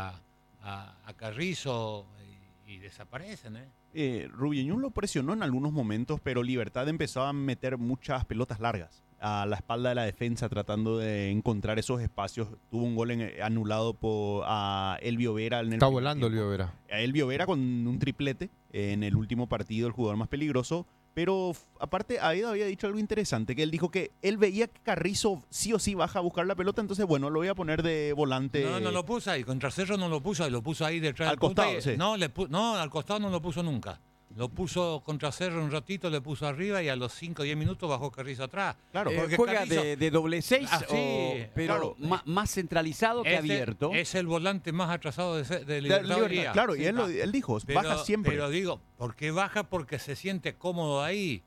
a Carrizo y desaparecen, Rubiñón lo presionó en algunos momentos, pero Libertad empezó a meter muchas pelotas largas a la espalda de la defensa tratando de encontrar esos espacios. Tuvo un gol anulado a Elvio Vera. En el Está primer volando tiempo. Elvio Vera. A Elvio Vera con un triplete en el último partido, el jugador más peligroso. Pero aparte, Aedo había dicho algo interesante, que él dijo que él veía que Carrizo sí o sí baja a buscar la pelota, entonces bueno, lo voy a poner de volante. No lo puso ahí. Contra Cerro no lo puso ahí. Lo puso ahí detrás Al del punta costado, y- sí. No, al costado no lo puso nunca. Lo puso contra Cerro un ratito, le puso arriba y a los 5 o 10 minutos bajó Carrizo atrás. Claro, porque ¿Juega Carrizo- de doble 6? Ah, sí, pero más centralizado que abierto. Es el volante más atrasado de De Libertad hoy Libertad, día. claro, Sí, y él dijo, baja siempre. Pero digo, ¿por qué baja? Porque se siente cómodo ahí.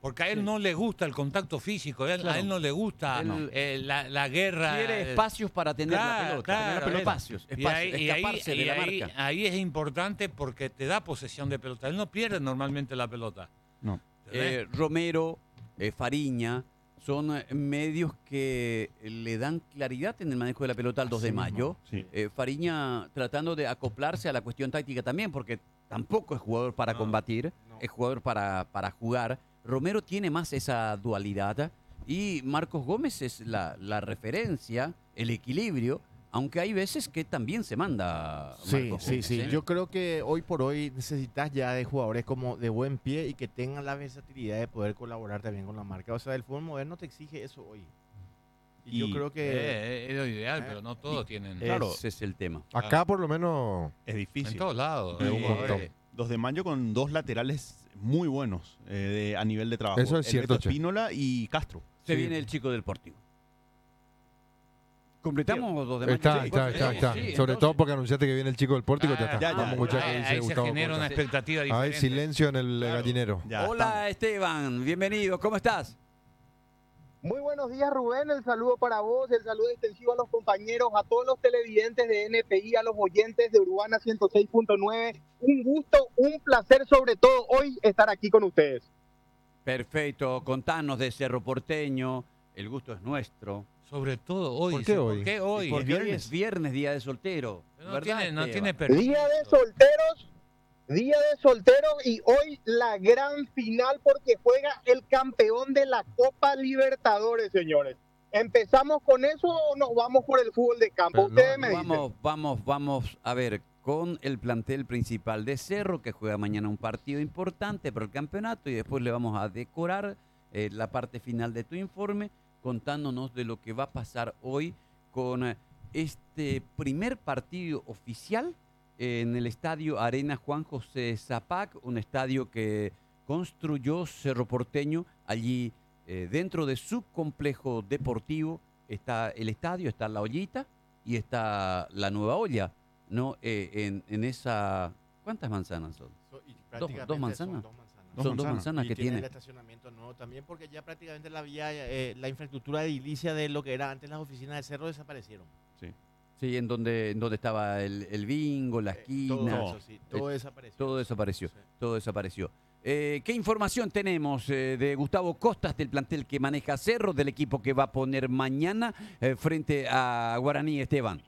Porque a él no le gusta el contacto físico, a él no le gusta la guerra. Quiere espacios para tener la pelota. Claro, espacios, escaparse de la marca. Ahí es importante porque te da posesión de pelota. Él no pierde normalmente la pelota. No. Romero, Fariña, son medios que le dan claridad en el manejo de la pelota al 2 de mayo. Sí. Fariña tratando de acoplarse a la cuestión táctica también, porque tampoco es jugador para combatir, es jugador para jugar. Romero tiene más esa dualidad y Marcos Gómez es la referencia, el equilibrio, aunque hay veces que también se manda. Sí, Marcos sí, Gómez, sí. Yo creo que hoy por hoy necesitas ya de jugadores como de buen pie y que tengan la versatilidad de poder colaborar también con la marca. O sea, el fútbol moderno te exige eso hoy. Y yo creo que es lo ideal, pero no todos tienen. Claro. Ese es el tema. Acá por lo menos Es difícil. En todos lados. un montón. 2 de mayo con 2 laterales muy buenos a nivel de trabajo. Eso es El cierto, Beto Che. Espínola y Castro. Se viene el chico del Deportivo. ¿Completamos 2 de mayo? Está. Sí, Sobre entonces- todo porque anunciaste que viene el chico del pórtico. Ya está. ya, Vamos a escuchar qué dice Ahí se Gustavo genera Costa. una expectativa Hay diferente. silencio en el gallinero. Ya Hola estamos. Esteban, bienvenido, ¿cómo estás? Muy buenos días, Rubén. El saludo para vos, el saludo extensivo a los compañeros, a todos los televidentes de NPI, a los oyentes de Urbana 106.9. Un gusto, un placer sobre todo hoy estar aquí con ustedes. Perfecto, contanos de Cerro Porteño, el gusto es nuestro. Sobre todo hoy. ¿Por qué hoy? ¿Por qué hoy? Porque hoy es viernes, día de soltero. No ¿verdad, tiene, no Esteban? tiene permiso. Día de solteros y hoy la gran final porque juega el campeón de la Copa Libertadores, señores. ¿Empezamos con eso o nos vamos por el fútbol de campo? Pero no, Ustedes me dicen. Vamos a ver, con el plantel principal de Cerro, que juega mañana un partido importante por el campeonato, y después le vamos a decorar la parte final de tu informe, contándonos de lo que va a pasar hoy con este primer partido oficial en el estadio Arena Juan José Zapac, un estadio que construyó Cerro Porteño. Allí dentro de su complejo deportivo está el estadio, está la ollita y está la nueva olla, ¿no? En esa... ¿Cuántas manzanas son? y Dos prácticamente manzanas. son 2 manzanas. Son 2 manzanas Y que tiene tiene. el estacionamiento nuevo también porque ya prácticamente la vía, la infraestructura edilicia de lo que era antes las oficinas de Cerro desaparecieron. Sí, en donde estaba el bingo, la esquina. Todo eso, sí, todo desapareció. Todo desapareció. Sí. Todo desapareció. ¿Qué información tenemos de Gustavo Costas, del plantel que maneja Cerro, del equipo que va a poner mañana frente a Guaraní, Esteban?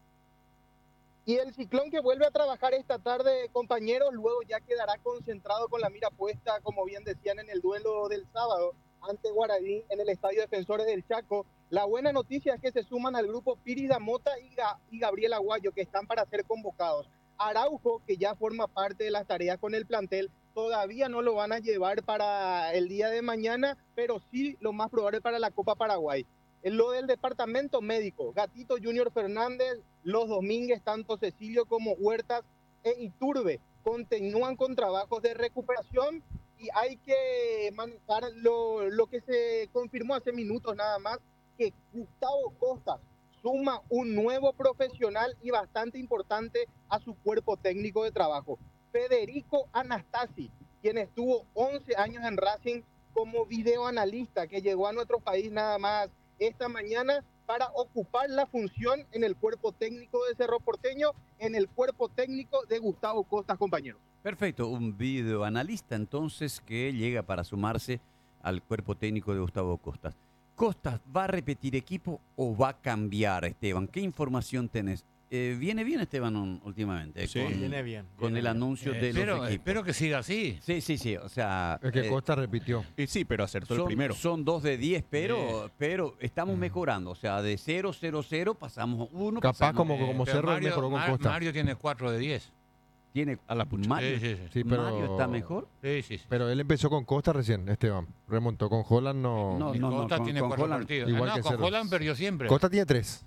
Y el Ciclón que vuelve a trabajar esta tarde, compañeros, luego ya quedará concentrado con la mira puesta, como bien decían, en el duelo del sábado ante Guaraní en el Estadio Defensores del Chaco. La buena noticia es que se suman al grupo Piris Mota y Gabriel Aguayo, que están para ser convocados. Araujo, que ya forma parte de las tareas con el plantel, todavía no lo van a llevar para el día de mañana, pero sí lo más probable para la Copa Paraguay. En lo del departamento médico, Gatito Junior Fernández, los Domínguez, tanto Cecilio como Huertas e Iturbe, continúan con trabajos de recuperación y hay que manejar lo que se confirmó hace minutos nada más, que Gustavo Costa suma un nuevo profesional y bastante importante a su cuerpo técnico de trabajo. Federico Anastasi, quien estuvo 11 años en Racing como videoanalista, que llegó a nuestro país nada más esta mañana para ocupar la función en el cuerpo técnico de Cerro Porteño, en el cuerpo técnico de Gustavo Costa, compañeros. Perfecto, un videoanalista entonces que llega para sumarse al cuerpo técnico de Gustavo Costas. ¿Costas va a repetir equipo o va a cambiar, Esteban? ¿Qué información tenés? Viene bien Esteban últimamente. Sí, viene bien. Con el anuncio de los equipos. Espero que siga así. Sí. O sea, Es que Costa repitió. Y sí, pero acertó el primero. Son 2 de 10, pero estamos mejorando. O sea, de 0-0-0 pasamos 1. Capaz como Pero Cerro mejoró con Costa. Mario tiene 4 de 10. Tiene A la pucha. Mario, Sí. Mario está mejor. Sí. Pero él empezó con Costa recién, Esteban. Remontó con Holland, no. Y Costa tiene con 4 Holland, partidos. igual No, que con Cerro. Holland perdió siempre. Costa tiene 3.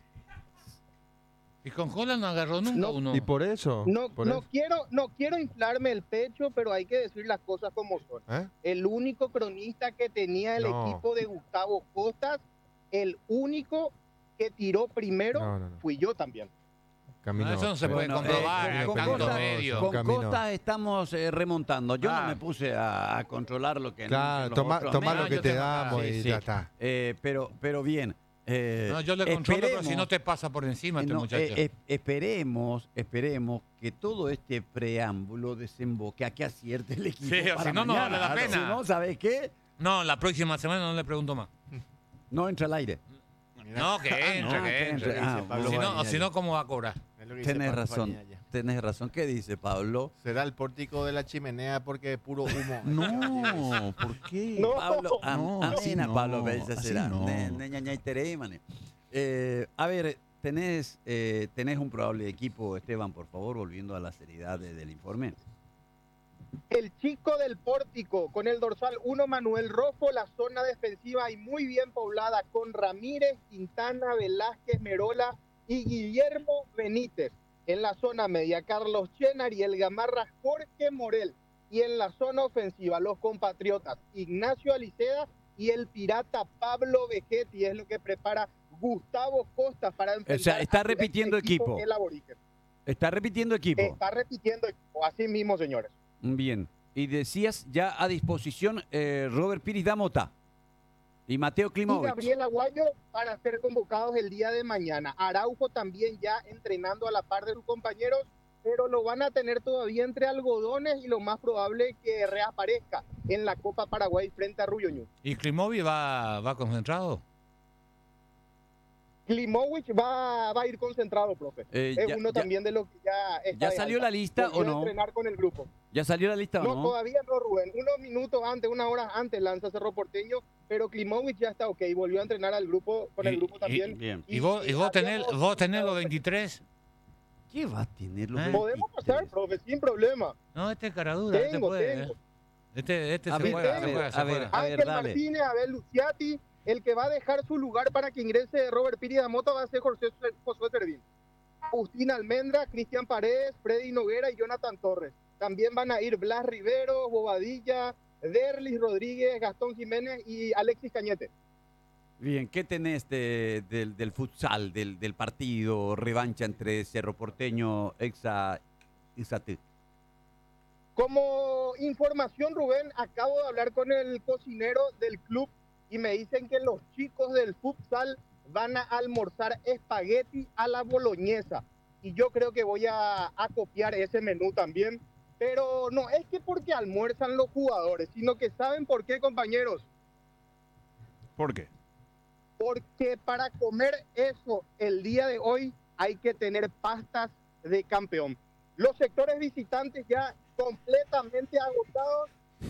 Y con Holland no agarró nunca uno. Y por eso. No quiero inflarme el pecho, pero hay que decir las cosas como son. ¿Eh? El único cronista que tenía el No. equipo de Gustavo Costas, el único que tiró primero, No. fui yo también. Camino. Eso no se puede Bueno, comprobar al con canto Costa- medio. Con Camino. Costa estamos remontando. Yo no me puse a controlar lo que Claro, los toma, otros toma medios. lo que yo te tengo- damos Sí, y sí. ya está. Pero bien. No, yo le controlo, pero si esperemos- no te pasa por encima este no, muchacho. esperemos que todo este preámbulo desemboque a que acierte el equipo. Sí, para si no, no mañana. vale la pena. Si no, ¿sabes qué? No, la próxima semana no le pregunto más. No entra al aire. No, que entre, no, que que entre. entre. Ah, Pablo Si no, Bonilla. si no, ¿cómo va a cobrar? Es lo que dice Tenés Pablo razón. Bonilla ya. Tenés razón. ¿Qué dice Pablo? Será el pórtico de la chimenea porque es puro humo. No, ¿por qué? No. Pablo, No, así amena, no, Pablo, Bella así será. no. A ver, tenés un probable equipo, Esteban, por favor, volviendo a la seriedad del informe. El chico del pórtico con el dorsal 1 Manuel Rojo, la zona defensiva y muy bien poblada con Ramírez, Quintana, Velázquez, Merola y Guillermo Benítez. En la zona media Carlos Chenar y el Gamarra Jorge Morel. Y en la zona ofensiva los compatriotas Ignacio Aliceda y el pirata Pablo Vegetti. Es lo que prepara Gustavo Costa para enfrentar O sea, está a repitiendo equipo. El Aborigen. Está repitiendo equipo. Está repitiendo equipo, así mismo, señores. Bien. Y decías ya a disposición Robert Piris Damota y Mateo Y Klimovic. Gabriel Aguayo para ser convocados el día de mañana. Araujo también ya entrenando a la par de sus compañeros, pero lo van a tener todavía entre algodones y lo más probable es que reaparezca en la Copa Paraguay frente a Ruyoñú. ¿Y Klimovic va concentrado? Klimovic va a ir concentrado, profe. Es uno también de los que ya está ¿Ya de salió alta. la lista o Volvió a no? entrenar con el grupo. ¿Ya salió la lista o No, no? todavía no, Rubén. Unos minutos antes, unas horas antes lanza Cerro Porteño, pero Klimovic ya está ok. Volvió a entrenar al grupo, con el grupo también. Bien. ¿Y vos tenés los 23? ¿Qué va a tener los Podemos pasar, profe, sin problema. No, este es cara dura, este puede. Este A se ver, juega, a se ver, juega, se a ver, juega. a ver, Ángel dale. Martínez, Abel Luciati, el que va a dejar su lugar para que ingrese Robert Piri Damota va a ser Josué Servín. Agustín Almendra, Cristian Paredes, Freddy Noguera y Jonathan Torres. También van a ir Blas Rivero, Bobadilla, Derlis Rodríguez, Gastón Jiménez y Alexis Cañete. Bien, ¿qué tenés del futsal, del partido, revancha entre Cerro Porteño, Exate? Como información, Rubén, acabo de hablar con el cocinero del club y me dicen que los chicos del futsal van a almorzar espagueti a la boloñesa. Y yo creo que voy a copiar ese menú también. Pero no es que porque almuerzan los jugadores, sino que ¿saben por qué, compañeros? ¿Por qué? Porque para comer eso el día de hoy hay que tener pastas de campeón. Los sectores visitantes ya completamente agotados.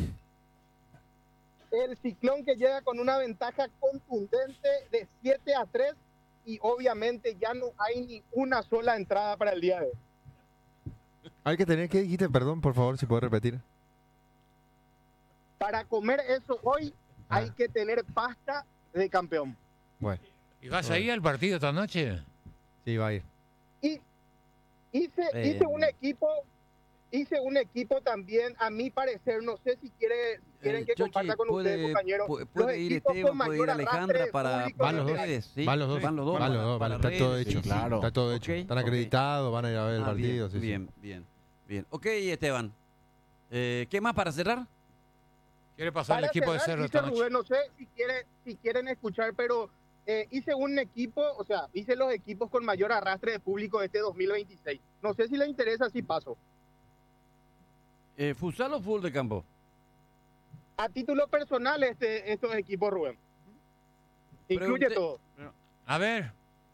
El Ciclón que llega con una ventaja contundente de 7-3 y obviamente ya no hay ni una sola entrada para el día de hoy. Hay que tener, ¿qué dijiste? Perdón, por favor, si puedes repetir. Para comer eso hoy hay que tener pasta de campeón. Bueno. ¿Y vas a ir al partido esta noche? Sí, va a ir. Y hice un equipo también, a mi parecer, no sé si quieren que comparta con ustedes, compañeros. Puede ir Esteban, puede ir Alejandra para Van los dos. redes, ¿sí? Van los dos. Van los dos. Van los dos. para Está todo redes, hecho. sí, Claro. Está todo Ok, hecho. Están ok. acreditados, van a ir a ver el partido. sí, sí. Bien. Ok, Esteban. ¿Qué más para cerrar? ¿Quiere pasar el Para equipo de cerrar, Cerro dice esta noche? Rubén, no sé si quieren escuchar, pero hice un equipo, o sea, hice los equipos con mayor arrastre de público de este 2026. No sé si les interesa, si paso. ¿Futsal o full de campo? A título personal, estos equipos, Rubén. Incluye todo. A ver.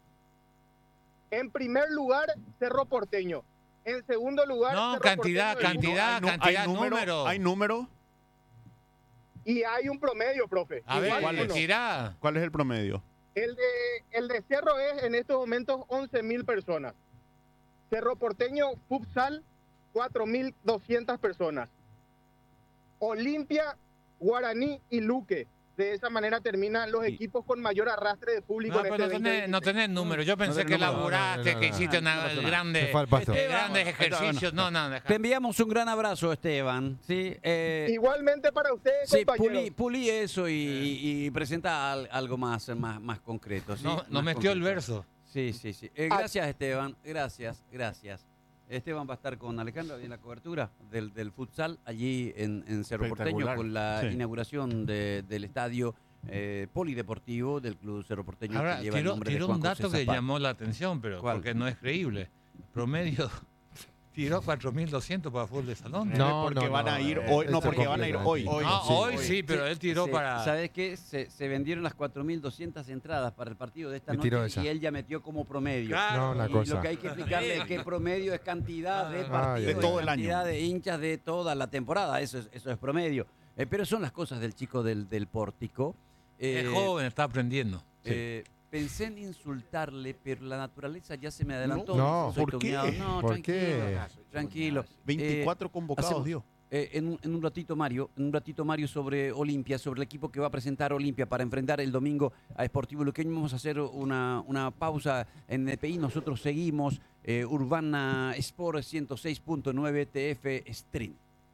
En primer lugar, Cerro Porteño. En segundo lugar, No, Cerro cantidad, Porteño. número. ¿Hay número? Y hay un promedio, profe. A ver, Igual ¿cuál es? uno. Tirá. ¿Cuál es el promedio? El de Cerro es en estos momentos 11.000 personas. Cerro Porteño, futsal, 4.200 personas. Olimpia, Guaraní y Luque. De esa manera terminan los equipos con mayor arrastre de público No, en pero este no tenés, 2026. no tenés número. Yo pensé que laburaste, que hiciste grandes ejercicios. No, deja. Te enviamos un gran abrazo, Esteban. ¿sí? Igualmente para ustedes, Sí, compañeros. pulí eso y presenta algo más concreto. ¿sí? No Más metió el concreto. verso. Sí. Gracias, Esteban. Gracias. Esteban va a estar con Alejandro en la cobertura del futsal allí en Cerro Porteño con la inauguración del estadio polideportivo del Club Cerro Porteño. Ahora, que lleva el nombre de tiró Juan un dato José que Zapata. llamó la atención, pero ¿Cuál? porque no es creíble. Promedio tiró 4.200 para fútbol de salón. Porque van a ir hoy. No, porque van a ir hoy. Hoy sí, pero él tiró para... ¿Sabes qué? Se vendieron las 4.200 entradas para el partido de esta Y tiró noche esa. y él ya metió como promedio. Claro. No, una Y cosa. lo que hay que explicarle es que promedio es cantidad de partidos, de todo el cantidad año. de hinchas de toda la temporada. Eso es promedio. Pero son las cosas del chico del pórtico. Es joven, está aprendiendo. Pensé en insultarle, pero la naturaleza ya se me adelantó. No, Dice, soy ¿por tu qué? cuñado. No, ¿Por tranquilo, qué? tranquilo. 24 convocados, hacemos- dio. En un ratito, Mario, sobre Olimpia, sobre el equipo que va a presentar Olimpia para enfrentar el domingo a Sportivo Luqueño. Vamos a hacer una pausa en EPI. Nosotros seguimos Urbana Sport 106.9 TF Stream.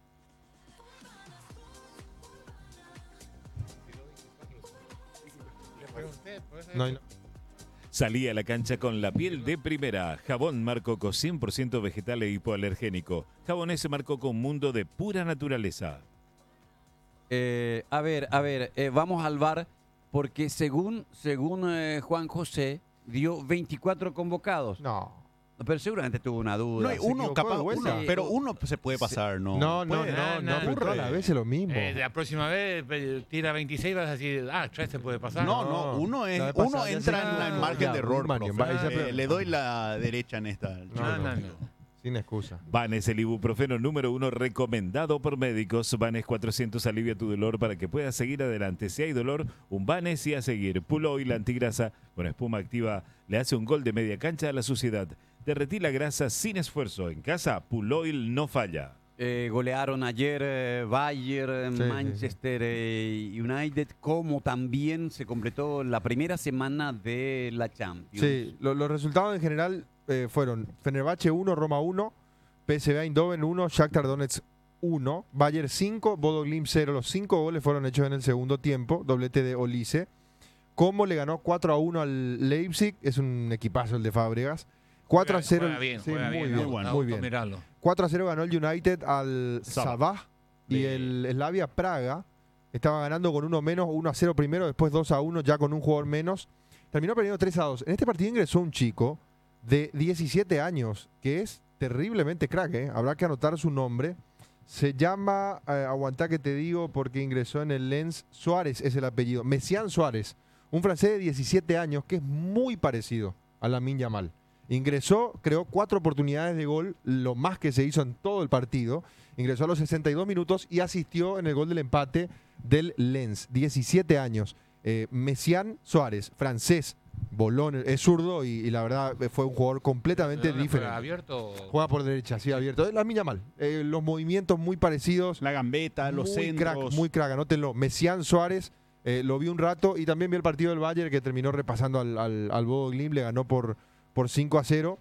No, Salí a la cancha con la piel de primera. Jabón Marcoco 100% vegetal e hipoalergénico. Jabones Marcoco, un mundo de pura naturaleza. A ver, vamos al VAR porque según Juan José dio 24 convocados. No. Pero seguramente tuvo una duda. No hay se uno, equivocó capaz, de vuelta. uno, pero uno se puede pasar, ¿no? No, Puede- pero todas las veces lo mismo. La próxima vez tira 26 vas a decir, 3 se puede pasar. No, uno La vez uno pasada ya entra se- en el margen de error. Mani, profe. esa pre- Le doy la derecha en esta. No. Sin excusa. Vanes, el ibuprofeno número 1 recomendado por médicos. Vanes 400 alivia tu dolor para que puedas seguir adelante. Si hay dolor, un Vanes y a seguir. Puloil antigrasa con espuma activa le hace un gol de media cancha a la suciedad. Derretí la grasa sin esfuerzo. En casa, Puloil no falla. Golearon ayer Bayern, Sí, Manchester United, como también se completó la primera semana de la Champions. Sí, los resultados en general fueron Fenerbahce 1, Roma 1, PSV Eindhoven 1, Shakhtar Donetsk 1, Bayern 5, Bodo Glimt 0. Los 5 goles fueron hechos en el segundo tiempo, doblete de Olise. Como le ganó 4-1 al Leipzig, es un equipazo el de Fábregas. 4-0. Juega bien, sí, juega muy bien. bien, Da muy gusto bien. mirarlo. 4-0 ganó el United al Sabah y el Slavia Praga estaba ganando con uno menos, 1-0 primero, después 2-1 ya con un jugador menos. Terminó perdiendo 3-2. En este partido ingresó un chico de 17 años que es terriblemente crack, habrá que anotar su nombre. Se llama, aguantá que te digo porque ingresó en el Lens, Suárez es el apellido, Messian Suárez, un francés de 17 años que es muy parecido a Lamine Yamal. Ingresó, creó 4 oportunidades de gol, lo más que se hizo en todo el partido. Ingresó a los 62 minutos y asistió en el gol del empate del Lens. 17 años. Messian Suárez, francés, bolón, es zurdo y la verdad fue un jugador completamente ¿Dónde diferente. juega, abierto? Juega por derecha, sí, abierto. La miña mal. Los movimientos muy parecidos. La gambeta, los muy centros. crack, muy crack, anótenlo. Messian Suárez, lo vi un rato y también vi el partido del Bayern que terminó repasando al Bodo Glimt, le ganó por 5-0.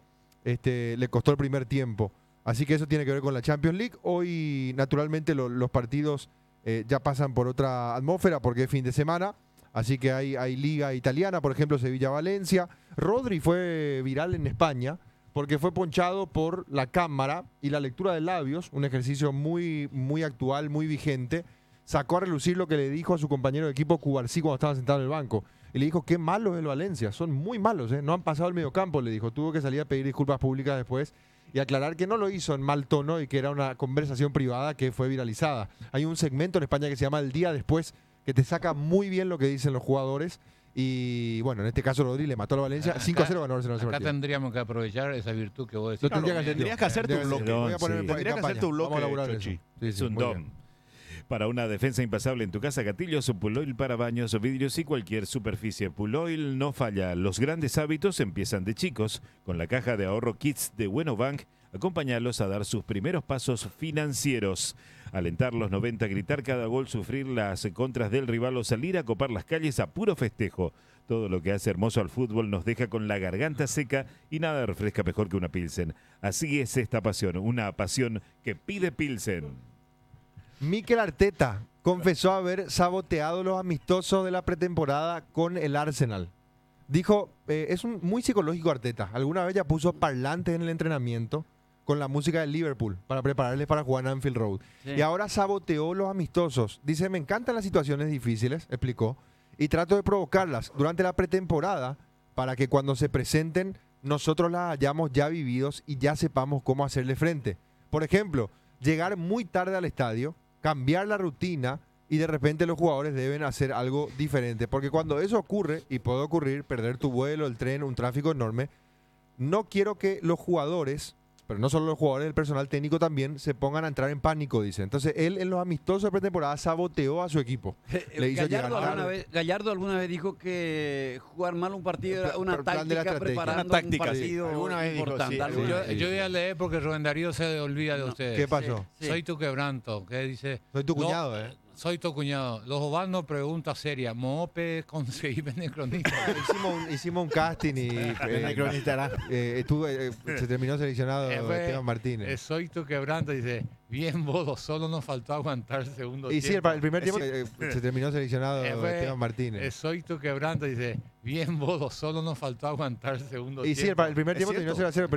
Le costó el primer tiempo. Así que eso tiene que ver con la Champions League. Hoy, naturalmente, los partidos ya pasan por otra atmósfera porque es fin de semana. Así que hay liga italiana, por ejemplo, Sevilla-Valencia. Rodri fue viral en España porque fue ponchado por la cámara y la lectura de labios, un ejercicio muy, muy actual, muy vigente. Sacó a relucir lo que le dijo a su compañero de equipo Cubarsí cuando estaba sentado en el banco. Y le dijo, qué malo es el Valencia, son muy malos, no han pasado el mediocampo, le dijo. Tuvo que salir a pedir disculpas públicas después y aclarar que no lo hizo en mal tono y que era una conversación privada que fue viralizada. Hay un segmento en España que se llama El Día Después, que te saca muy bien lo que dicen los jugadores. Y bueno, en este caso Rodri le mató a la Valencia. 5-0 ganó Barcelona ese Acá partido. tendríamos que aprovechar esa virtud que vos decís. Lo tendría que hacer Tendrías yo. que hacer tu Tendría que bloque. hacer. Voy a poner Sí. en Tendrías que hacer campaña. tu bloque, Vamos a laburar Chochi. eso. Sí, Es sí, un muy don. bien. Para una defensa impasable en tu casa, gatillos, Puloil para baños, vidrios y cualquier superficie. Puloil no falla. Los grandes hábitos empiezan de chicos. Con la caja de ahorro Kids de Buenobank, acompañarlos a dar sus primeros pasos financieros. Alentar los 90, gritar cada gol, sufrir las contras del rival o salir a copar las calles a puro festejo. Todo lo que hace hermoso al fútbol nos deja con la garganta seca y nada refresca mejor que una Pilsen. Así es esta pasión, una pasión que pide Pilsen. Mikel Arteta confesó haber saboteado los amistosos de la pretemporada con el Arsenal. Dijo, es muy psicológico Arteta. Alguna vez ya puso parlantes en el entrenamiento con la música de Liverpool para prepararles para jugar en Anfield Road. Sí. Y ahora saboteó los amistosos. Dice, me encantan las situaciones difíciles, explicó, y trato de provocarlas durante la pretemporada para que cuando se presenten nosotros las hayamos ya vividos y ya sepamos cómo hacerle frente. Por ejemplo, llegar muy tarde al estadio, cambiar la rutina y de repente los jugadores deben hacer algo diferente. Porque cuando eso ocurre, y puede ocurrir, perder tu vuelo, el tren, un tráfico enorme, no quiero que los jugadores, pero no solo los jugadores, el personal técnico también, se pongan a entrar en pánico, dice. Entonces, él en los amistosos de pretemporada saboteó a su equipo. Le hizo Gallardo alguna vez dijo que jugar mal un partido era una táctica preparando una táctica, un partido Alguna vez dijo, importante. sí, Algo alguna así. Yo voy a leer porque Rubén Darío se olvida de ustedes. ¿Qué pasó? Sí. Soy tu quebranto. ¿Qué dice? Soy tu cuñado, Soy tu cuñado. Los Ovalno pregunta seria. ¿Moope conseguí vender cronista? Hicimos un casting y se terminó seleccionado Esteban Martínez. Soy tu quebranto, dice. Bien bodo, solo nos faltó aguantar el segundo Y tiempo. sí, el primer tiempo se terminó seleccionado Esteban Martínez. Soy tu quebranto, dice. Bien bodo, solo nos faltó aguantar el segundo Y tiempo. sí, el primer tiempo terminó 0-0.